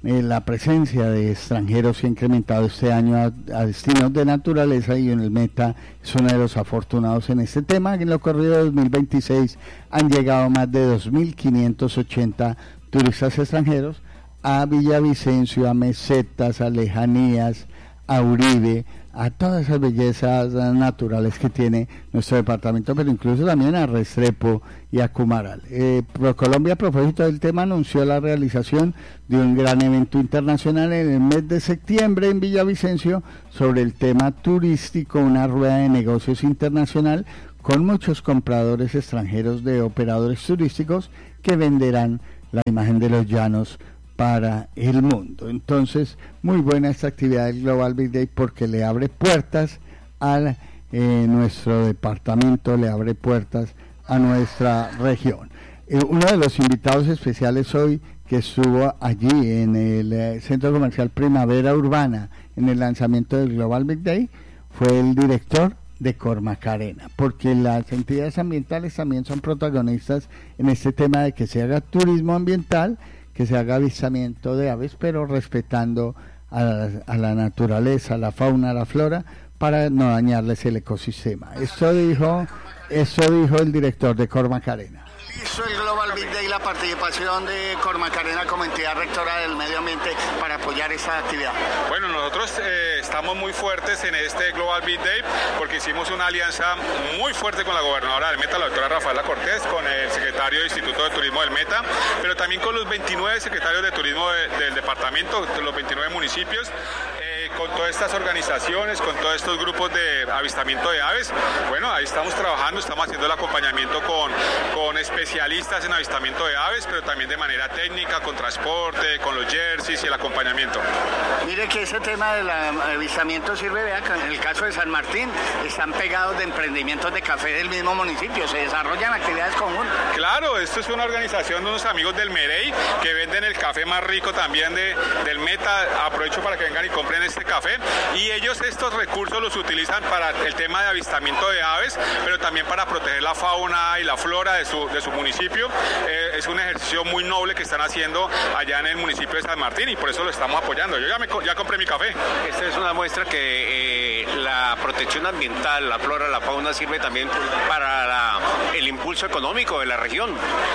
eh, la presencia de extranjeros se ha incrementado este año a, a destinos de naturaleza, y en el Meta es uno de los afortunados en este tema. En lo corrido de dos mil veintiséis han llegado más de dos mil quinientos ochenta turistas extranjeros a Villavicencio, a Mesetas, a Lejanías, a Uribe, a todas esas bellezas naturales que tiene nuestro departamento, pero incluso también a Restrepo y a Cumaral. Eh, ProColombia, a propósito del tema, anunció la realización de un gran evento internacional en el mes de septiembre en Villavicencio sobre el tema turístico, una rueda de negocios internacional con muchos compradores extranjeros de operadores turísticos que venderán la imagen de los llanos para el mundo. Entonces, muy buena esta actividad del Global Big Day, porque le abre puertas a eh, nuestro departamento, le abre puertas a nuestra región. Eh, uno de los invitados especiales hoy, que estuvo allí en el eh, Centro Comercial Primavera Urbana en el lanzamiento del Global Big Day, fue el director de Cormacarena, porque las entidades ambientales también son protagonistas en este tema de que se haga turismo ambiental, que se haga avistamiento de aves, pero respetando a la, a la naturaleza, a la fauna, a la flora, para no dañarles el ecosistema. Esto dijo, esto dijo el director de Cormacarena. Hizo el Global Big Day la participación de Cormacarena como entidad rectora del medio ambiente para apoyar esta actividad. Bueno, nosotros eh, estamos muy fuertes en este Global Big Day porque hicimos una alianza muy fuerte con la gobernadora del Meta, la doctora Rafaela Cortés, con el secretario de Instituto de Turismo del Meta, pero también con los veintinueve secretarios de turismo de, del departamento, de los veintinueve municipios. Eh, con todas estas organizaciones, con todos estos grupos de avistamiento de aves. Bueno, ahí estamos trabajando, estamos haciendo el acompañamiento con, con especialistas en avistamiento de aves, pero también de manera técnica, con transporte, con los jerseys y el acompañamiento. Mire que ese tema del avistamiento sirve, vea, que en el caso de San Martín están pegados de emprendimientos de café del mismo municipio, se desarrollan actividades conjuntas. Claro, esto es una organización de unos amigos del Merey que venden el café más rico también de, del Meta. Aprovecho para que vengan y compren este café, y ellos estos recursos los utilizan para el tema de avistamiento de aves, pero también para proteger la fauna y la flora de su, de su municipio. Eh, es un ejercicio muy noble que están haciendo allá en el municipio de San Martín, y por eso lo estamos apoyando. Yo ya, me, ya compré mi café. Esta es una muestra que eh, la protección ambiental, la flora, la fauna sirve también para la, el impulso económico de la región.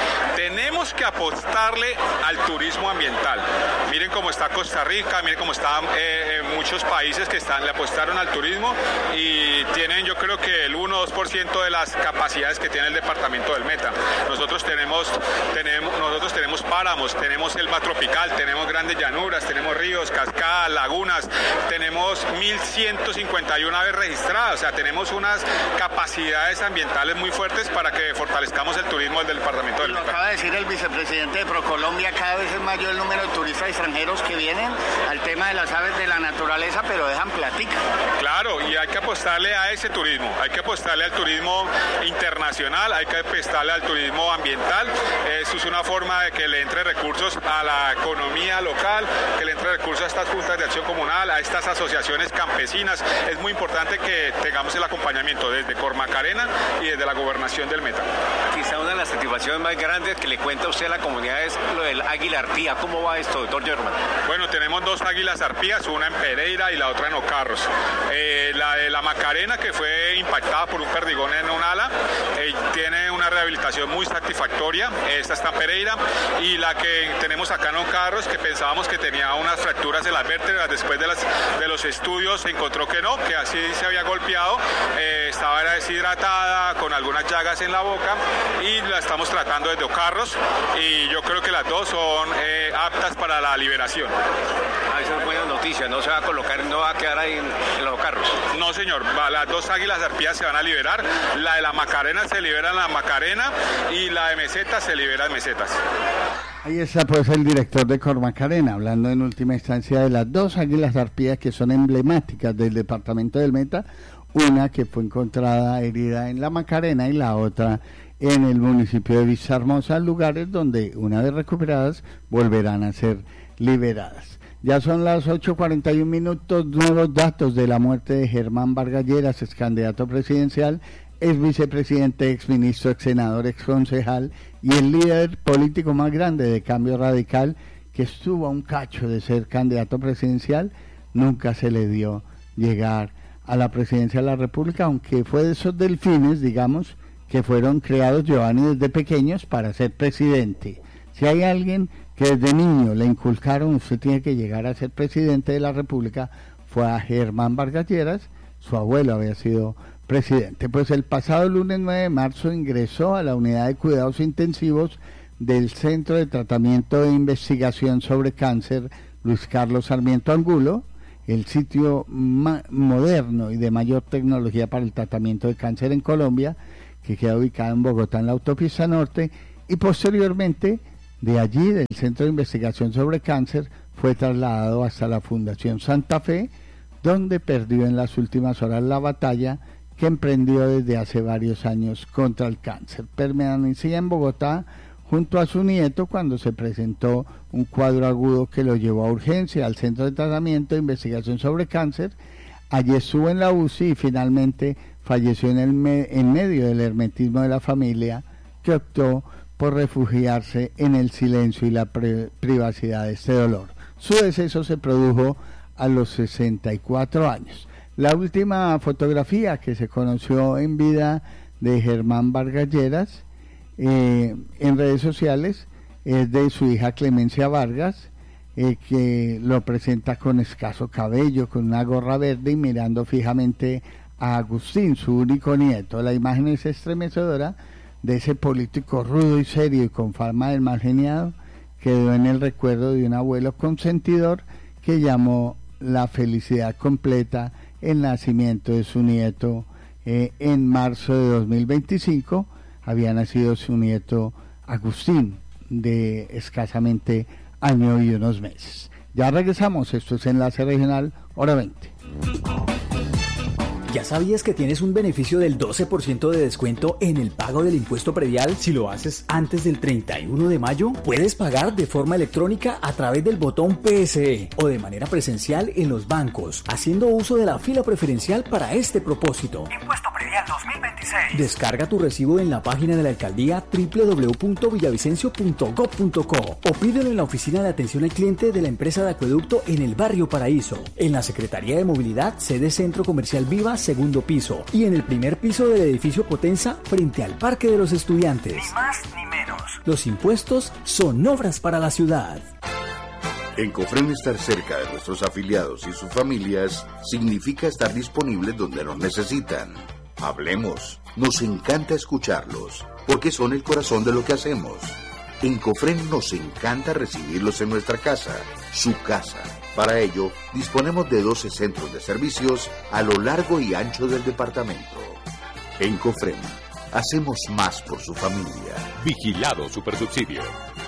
Tenemos que apostarle al turismo ambiental. Miren cómo está Costa Rica, miren cómo están eh, muchos países que están, le apostaron al turismo y tienen, yo creo que el uno o dos por ciento de las capacidades que tiene el departamento del Meta. Nosotros tenemos, tenemos, nosotros tenemos páramos, tenemos selva tropical, tenemos grandes llanuras, tenemos ríos, cascadas, lagunas, tenemos mil ciento cincuenta y una aves registradas, o sea, tenemos unas capacidades ambientales muy fuertes para que fortalezcamos el turismo del departamento del Meta. Lo acaba de decir el vicepresidente de ProColombia, cada vez es mayor el número de turistas extranjeros que vienen al tema de las aves de la naturaleza, pero dejan platica. Claro, y hay que apostarle a ese turismo, hay que apostarle al turismo internacional, hay que apostarle al turismo ambiental. Eso es una forma de que le entre recursos a la economía local, que le entre recursos a estas juntas de acción comunal, a estas asociaciones campesinas. Es muy importante que tengamos el acompañamiento desde Cormacarena y desde la gobernación del Meta. Quizá una de las satisfacciones más grandes que le cuenta usted a la comunidad es lo del águila arpía. ¿Cómo va esto, doctor Germán? Bueno, tenemos dos águilas arpías, una en Pereira y la otra en Ocarros. Eh, la de la Macarena, que fue impactada por un perdigón en un ala, eh, tiene una rehabilitación muy satisfactoria. Esta está en Pereira, y la que tenemos acá en Ocarros, que pensábamos que tenía unas fracturas en las vértebras, después de, las, de los estudios se encontró que no, que así se había golpeado, eh, estaba deshidratada, con algunas llagas en la boca, y la estamos tratando desde Ocarros, y yo creo que las dos son eh, aptas para la liberación. Ah, esa es buena noticia, no se va a colocar, no va a quedar ahí en, en los Ocarros. No, señor, las dos águilas arpías se van a liberar, la de la Macarena se libera en la Macarena, y la de Mesetas se libera en Mesetas. Ahí está pues el director de Cormacarena, hablando en última instancia de las dos águilas arpías que son emblemáticas del departamento del Meta, una que fue encontrada herida en la Macarena y la otra en el municipio de Villahermosa, lugares donde una vez recuperadas volverán a ser liberadas. Ya son las ocho cuarenta y un minutos, nuevos datos de la muerte de Germán Vargas Lleras, ex candidato presidencial, ex vicepresidente, ex ministro, ex senador, ex concejal y el líder político más grande de Cambio Radical, que estuvo a un cacho de ser candidato presidencial, nunca se le dio llegar a la presidencia de la República, aunque fue de esos delfines, digamos, que fueron creados, Giovanni, desde pequeños para ser presidente. Si hay alguien que desde niño le inculcaron, usted tiene que llegar a ser presidente de la República, fue a Germán Vargas Lleras, su abuelo había sido presidente. Pues el pasado lunes nueve de marzo ingresó a la unidad de cuidados intensivos del Centro de Tratamiento e Investigación sobre Cáncer Luis Carlos Sarmiento Angulo, el sitio moderno y de mayor tecnología para el tratamiento de cáncer en Colombia, que queda ubicado en Bogotá en la autopista norte, y posteriormente de allí, del Centro de Investigación sobre Cáncer, fue trasladado hasta la Fundación Santa Fe, donde perdió en las últimas horas la batalla que emprendió desde hace varios años contra el cáncer. Permanecía en Bogotá junto a su nieto cuando se presentó un cuadro agudo que lo llevó a urgencia al Centro de Tratamiento e Investigación sobre Cáncer. Allí estuvo en la U C I y finalmente falleció en, el me en medio del hermetismo de la familia, que optó por refugiarse en el silencio y la privacidad de este dolor. Su deceso se produjo a los sesenta y cuatro años. La última fotografía que se conoció en vida de Germán Vargas Lleras eh, en redes sociales es de su hija Clemencia Vargas, eh, que lo presenta con escaso cabello, con una gorra verde y mirando fijamente a Agustín, su único nieto. La imagen es estremecedora de ese político rudo y serio y con fama del mal geniado, quedó en el recuerdo de un abuelo consentidor que llamó la felicidad completa el nacimiento de su nieto eh, en marzo de dos mil veinticinco. Había nacido su nieto Agustín, de escasamente año y unos meses. Ya regresamos, esto es Enlace Regional, hora veinte. ¿Ya sabías que tienes un beneficio del doce por ciento de descuento en el pago del impuesto predial si lo haces antes del treinta y uno de mayo? Puedes pagar de forma electrónica a través del botón P S E o de manera presencial en los bancos, haciendo uso de la fila preferencial para este propósito. Impuesto predial dos mil veintiséis. Descarga tu recibo en la página de la alcaldía doble u doble u doble u punto villavicencio punto gob punto co o pídelo en la oficina de atención al cliente de la empresa de acueducto en el barrio Paraíso, en la Secretaría de Movilidad, sede Centro Comercial Viva, segundo piso, y en el primer piso del edificio Potenza frente al Parque de los Estudiantes. Ni más ni menos. Los impuestos son obras para la ciudad. En Cofrem, estar cerca de nuestros afiliados y sus familias significa estar disponibles donde nos necesitan. Hablemos, nos encanta escucharlos, porque son el corazón de lo que hacemos. En Cofrem nos encanta recibirlos en nuestra casa, su casa. Para ello, disponemos de doce centros de servicios a lo largo y ancho del departamento. En Cofrem, hacemos más por su familia. Vigilado Supersubsidio.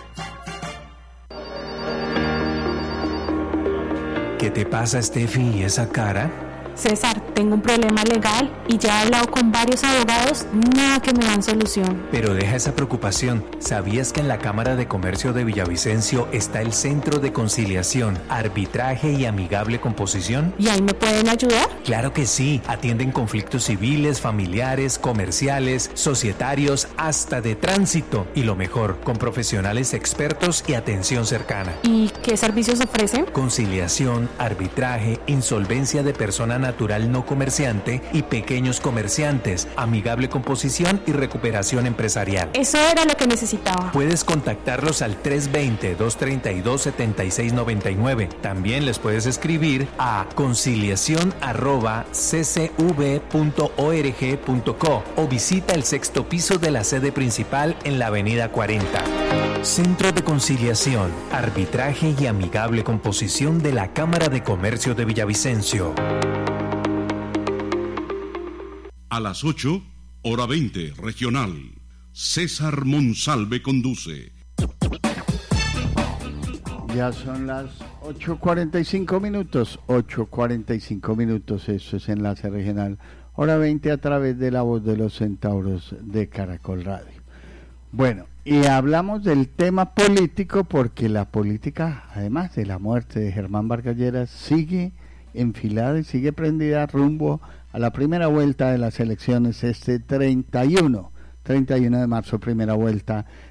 ¿Qué te pasa, Steffi, y esa cara? César, tengo un problema legal y ya he hablado con varios abogados, nada que me dan solución. Pero deja esa preocupación. ¿Sabías que en la Cámara de Comercio de Villavicencio está el Centro de Conciliación, Arbitraje y Amigable Composición? ¿Y ahí me pueden ayudar? Claro que sí. Atienden conflictos civiles, familiares, comerciales, societarios, hasta de tránsito. Y lo mejor, con profesionales expertos y atención cercana. ¿Y qué servicios ofrecen? Conciliación, arbitraje, insolvencia de persona natural no comerciante y pequeños comerciantes, amigable composición y recuperación empresarial. Eso era lo que necesitaba. Puedes contactarlos al tres veinte, dos treinta y dos, setenta y seis noventa y nueve. También les puedes escribir a conciliación arroba c c v punto org punto co o visita el sexto piso de la sede principal en la avenida cuarenta. Centro de Conciliación, Arbitraje y Amigable Composición de la Cámara de Comercio de Villavicencio. A las ocho, hora veinte, regional. César Monsalve conduce. Ya son las ocho cuarenta y cinco minutos, ocho cuarenta y cinco minutos, eso es Enlace Regional, hora veinte a través de la voz de los centauros de Caracol Radio. Bueno, y hablamos del tema político porque la política, además de la muerte de Germán Vargas Lleras, sigue enfilada y sigue prendida rumbo a la primera vuelta de las elecciones este treinta y uno de marzo, primera vuelta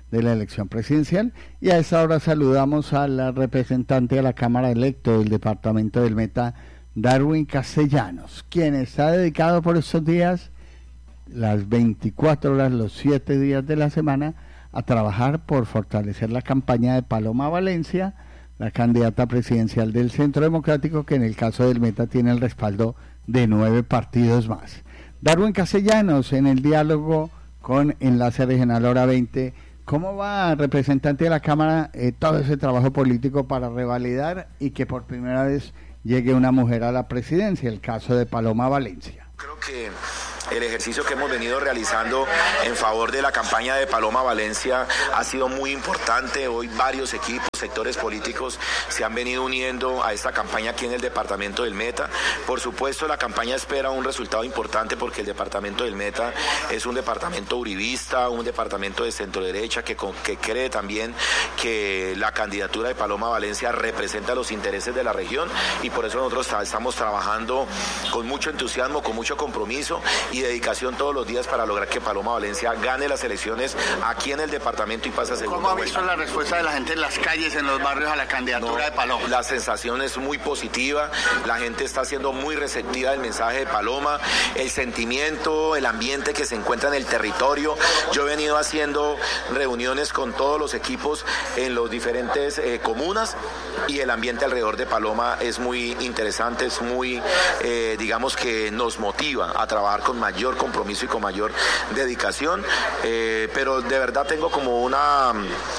de la elección presidencial. Y a esta hora saludamos al representante de la Cámara electo del departamento del Meta, Darwin Castellanos, quien está dedicado por estos días, las veinticuatro horas, los siete días de la semana, a trabajar por fortalecer la campaña de Paloma Valencia, la candidata presidencial del Centro Democrático, que en el caso del Meta tiene el respaldo de nueve partidos más. Darwin Castellanos, en el diálogo con Enlace Regional Hora veinte, ¿cómo va, representante de la Cámara, eh, todo ese trabajo político para revalidar y que por primera vez llegue una mujer a la presidencia, el caso de Paloma Valencia? Creo que el ejercicio que hemos venido realizando en favor de la campaña de Paloma Valencia ha sido muy importante. Hoy varios equipos, sectores políticos se han venido uniendo a esta campaña aquí en el departamento del Meta. Por supuesto, la campaña espera un resultado importante porque el departamento del Meta es un departamento uribista, un departamento de centro derecha que, que cree también que la candidatura de Paloma Valencia representa los intereses de la región, y por eso nosotros estamos trabajando con mucho entusiasmo, con mucho compromiso y dedicación todos los días para lograr que Paloma Valencia gane las elecciones aquí en el departamento y pase a segundo. ¿Cómo ha visto la respuesta de la gente en las calles, en los barrios, a la candidatura no, de Paloma? La sensación es muy positiva, la gente está siendo muy receptiva del mensaje de Paloma, el sentimiento, el ambiente que se encuentra en el territorio. Yo he venido haciendo reuniones con todos los equipos en los diferentes eh, comunas, y el ambiente alrededor de Paloma es muy interesante, es muy, eh, digamos que nos motiva a trabajar con mayor compromiso y con mayor dedicación, eh, pero de verdad tengo como una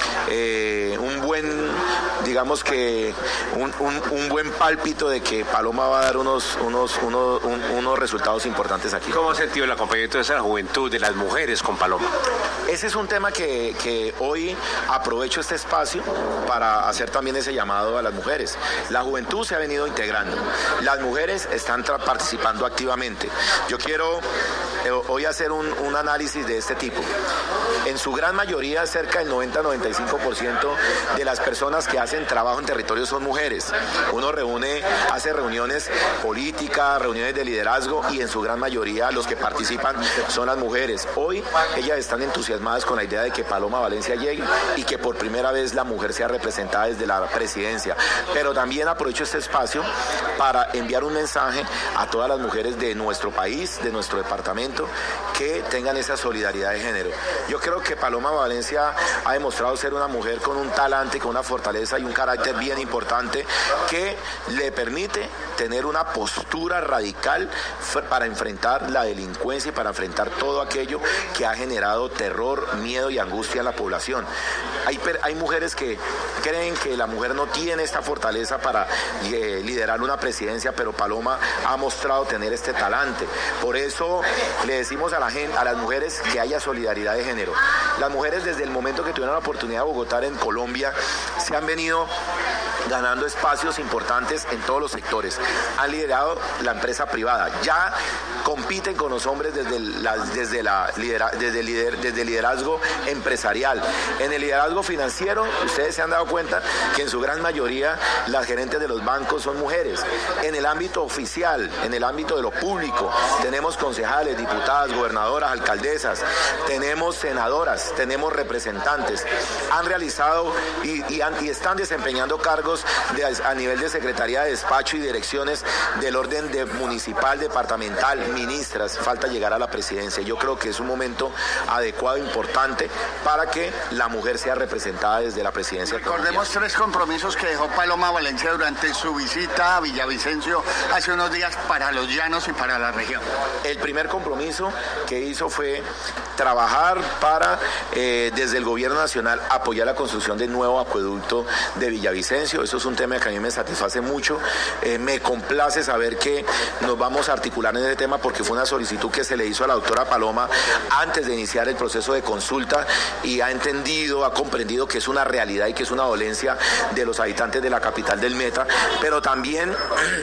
eh, un buen, digamos que un, un, un buen pálpito de que Paloma va a dar unos unos unos, un, unos resultados importantes aquí. ¿Cómo ha sentido el acompañamiento de esa juventud, de las mujeres con Paloma? Ese es un tema que, que hoy aprovecho este espacio para hacer también ese llamado a las mujeres. La juventud se ha venido integrando, las mujeres están participando activamente. Yo quiero eh, hoy hacer un, un análisis de este tipo. En su gran mayoría, cerca del noventa a noventa y cinco por ciento de las personas que hacen trabajo en territorio son mujeres. Uno reúne, hace reuniones políticas, reuniones de liderazgo, y en su gran mayoría los que participan son las mujeres. Hoy ellas están entusiasmadas con la idea de que Paloma Valencia llegue y que por primera vez la mujer sea representada desde la presidencia. Pero también aprovecho este espacio para enviar un mensaje a todas las mujeres de nuestro país, de nuestro departamento, que tengan esa solidaridad de género. Yo creo que Paloma Valencia ha demostrado ser una mujer con un talante, con una fortaleza y un carácter bien importante que le permite tener una postura radical para enfrentar la delincuencia y para enfrentar todo aquello que ha generado terror, miedo y angustia en la población. Hay, hay mujeres que creen que la mujer no tiene esta fortaleza para eh, liderar una presidencia, pero Paloma ha mostrado tener este talante. Por eso le decimos a la gente, a las mujeres, que haya solidaridad de género. Las mujeres, desde el momento que tuvieron la oportunidad de votar en Colombia, se han venido ganando espacios importantes en todos los sectores. Han liderado la empresa privada, ya compiten con los hombres desde, la, desde, la, lidera, desde, el lider, desde el liderazgo empresarial. En el liderazgo financiero, ustedes se han dado cuenta que en su gran mayoría las gerentes de los bancos son mujeres. En el ámbito oficial, en el ámbito de lo público, tenemos concejales, diputadas, gobernadoras, alcaldesas, tenemos senadoras, tenemos representantes. Han realizado y, y, han, y están desempeñando cargos de, a nivel de secretaría de despacho y direcciones del orden de municipal, departamental, ministras. Falta llegar a la presidencia. Yo creo que es un momento adecuado, importante, para que la mujer sea representada desde la presidencia. Recordemos tres compromisos que dejó Paloma Valencia durante su visita a Villavicencio hace unos días para los llanos y para la región. El primer compromiso que hizo fue trabajar para, eh, desde el gobierno nacional, apoyar la construcción del nuevo acueducto de Villavicencio. Eso es un tema que a mí me satisface mucho. Eh, me complace saber que nos vamos a articular en ese tema, porque fue una solicitud que se le hizo a la doctora Paloma antes de iniciar el proceso de consulta, y ha entendido, ha comprendido que es una realidad y que es una dolencia de los habitantes de la capital del Meta, pero también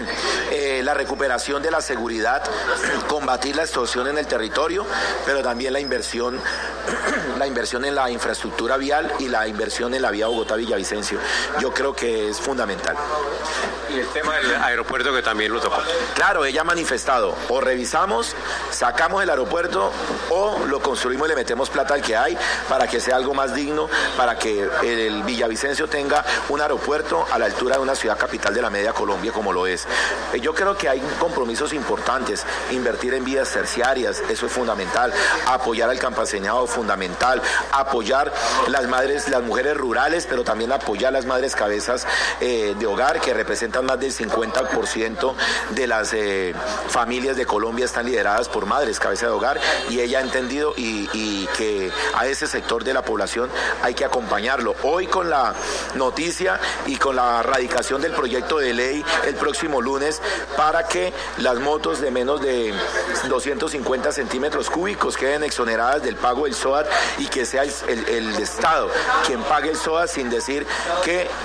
eh, la recuperación de la seguridad, combatir la extorsión en el territorio, pero también la inversión la inversión en la infraestructura vial y la inversión en la vía Bogotá-Villavicencio. Yo creo que es fundamental. Y el tema del aeropuerto que también lo tocó. Claro, ella ha manifestado, o revisamos, sacamos el aeropuerto o lo construimos y le metemos plata al que hay para que sea algo más digno, para que el Villavicencio tenga un aeropuerto a la altura de una ciudad capital de la media Colombia como lo es. Yo creo que hay compromisos importantes, invertir en vías terciarias, eso es fundamental, apoyar al campesinado, fundamental, apoyar las madres, las mujeres rurales, pero también apoyar las madres cabezas eh, de hogar, que representan más del cincuenta por ciento de las eh, familias de Colombia están lideradas por madres cabezas de hogar, y ella ha entendido y, y que a ese sector de la población hay que acompañarlo. Hoy con la noticia y con la radicación del proyecto de ley el próximo lunes para que las motos de menos de doscientos cincuenta centímetros cúbicos queden exoneradas del pago del S O A T y que sea el, el, el Estado quien pague el S O A T, sin decir que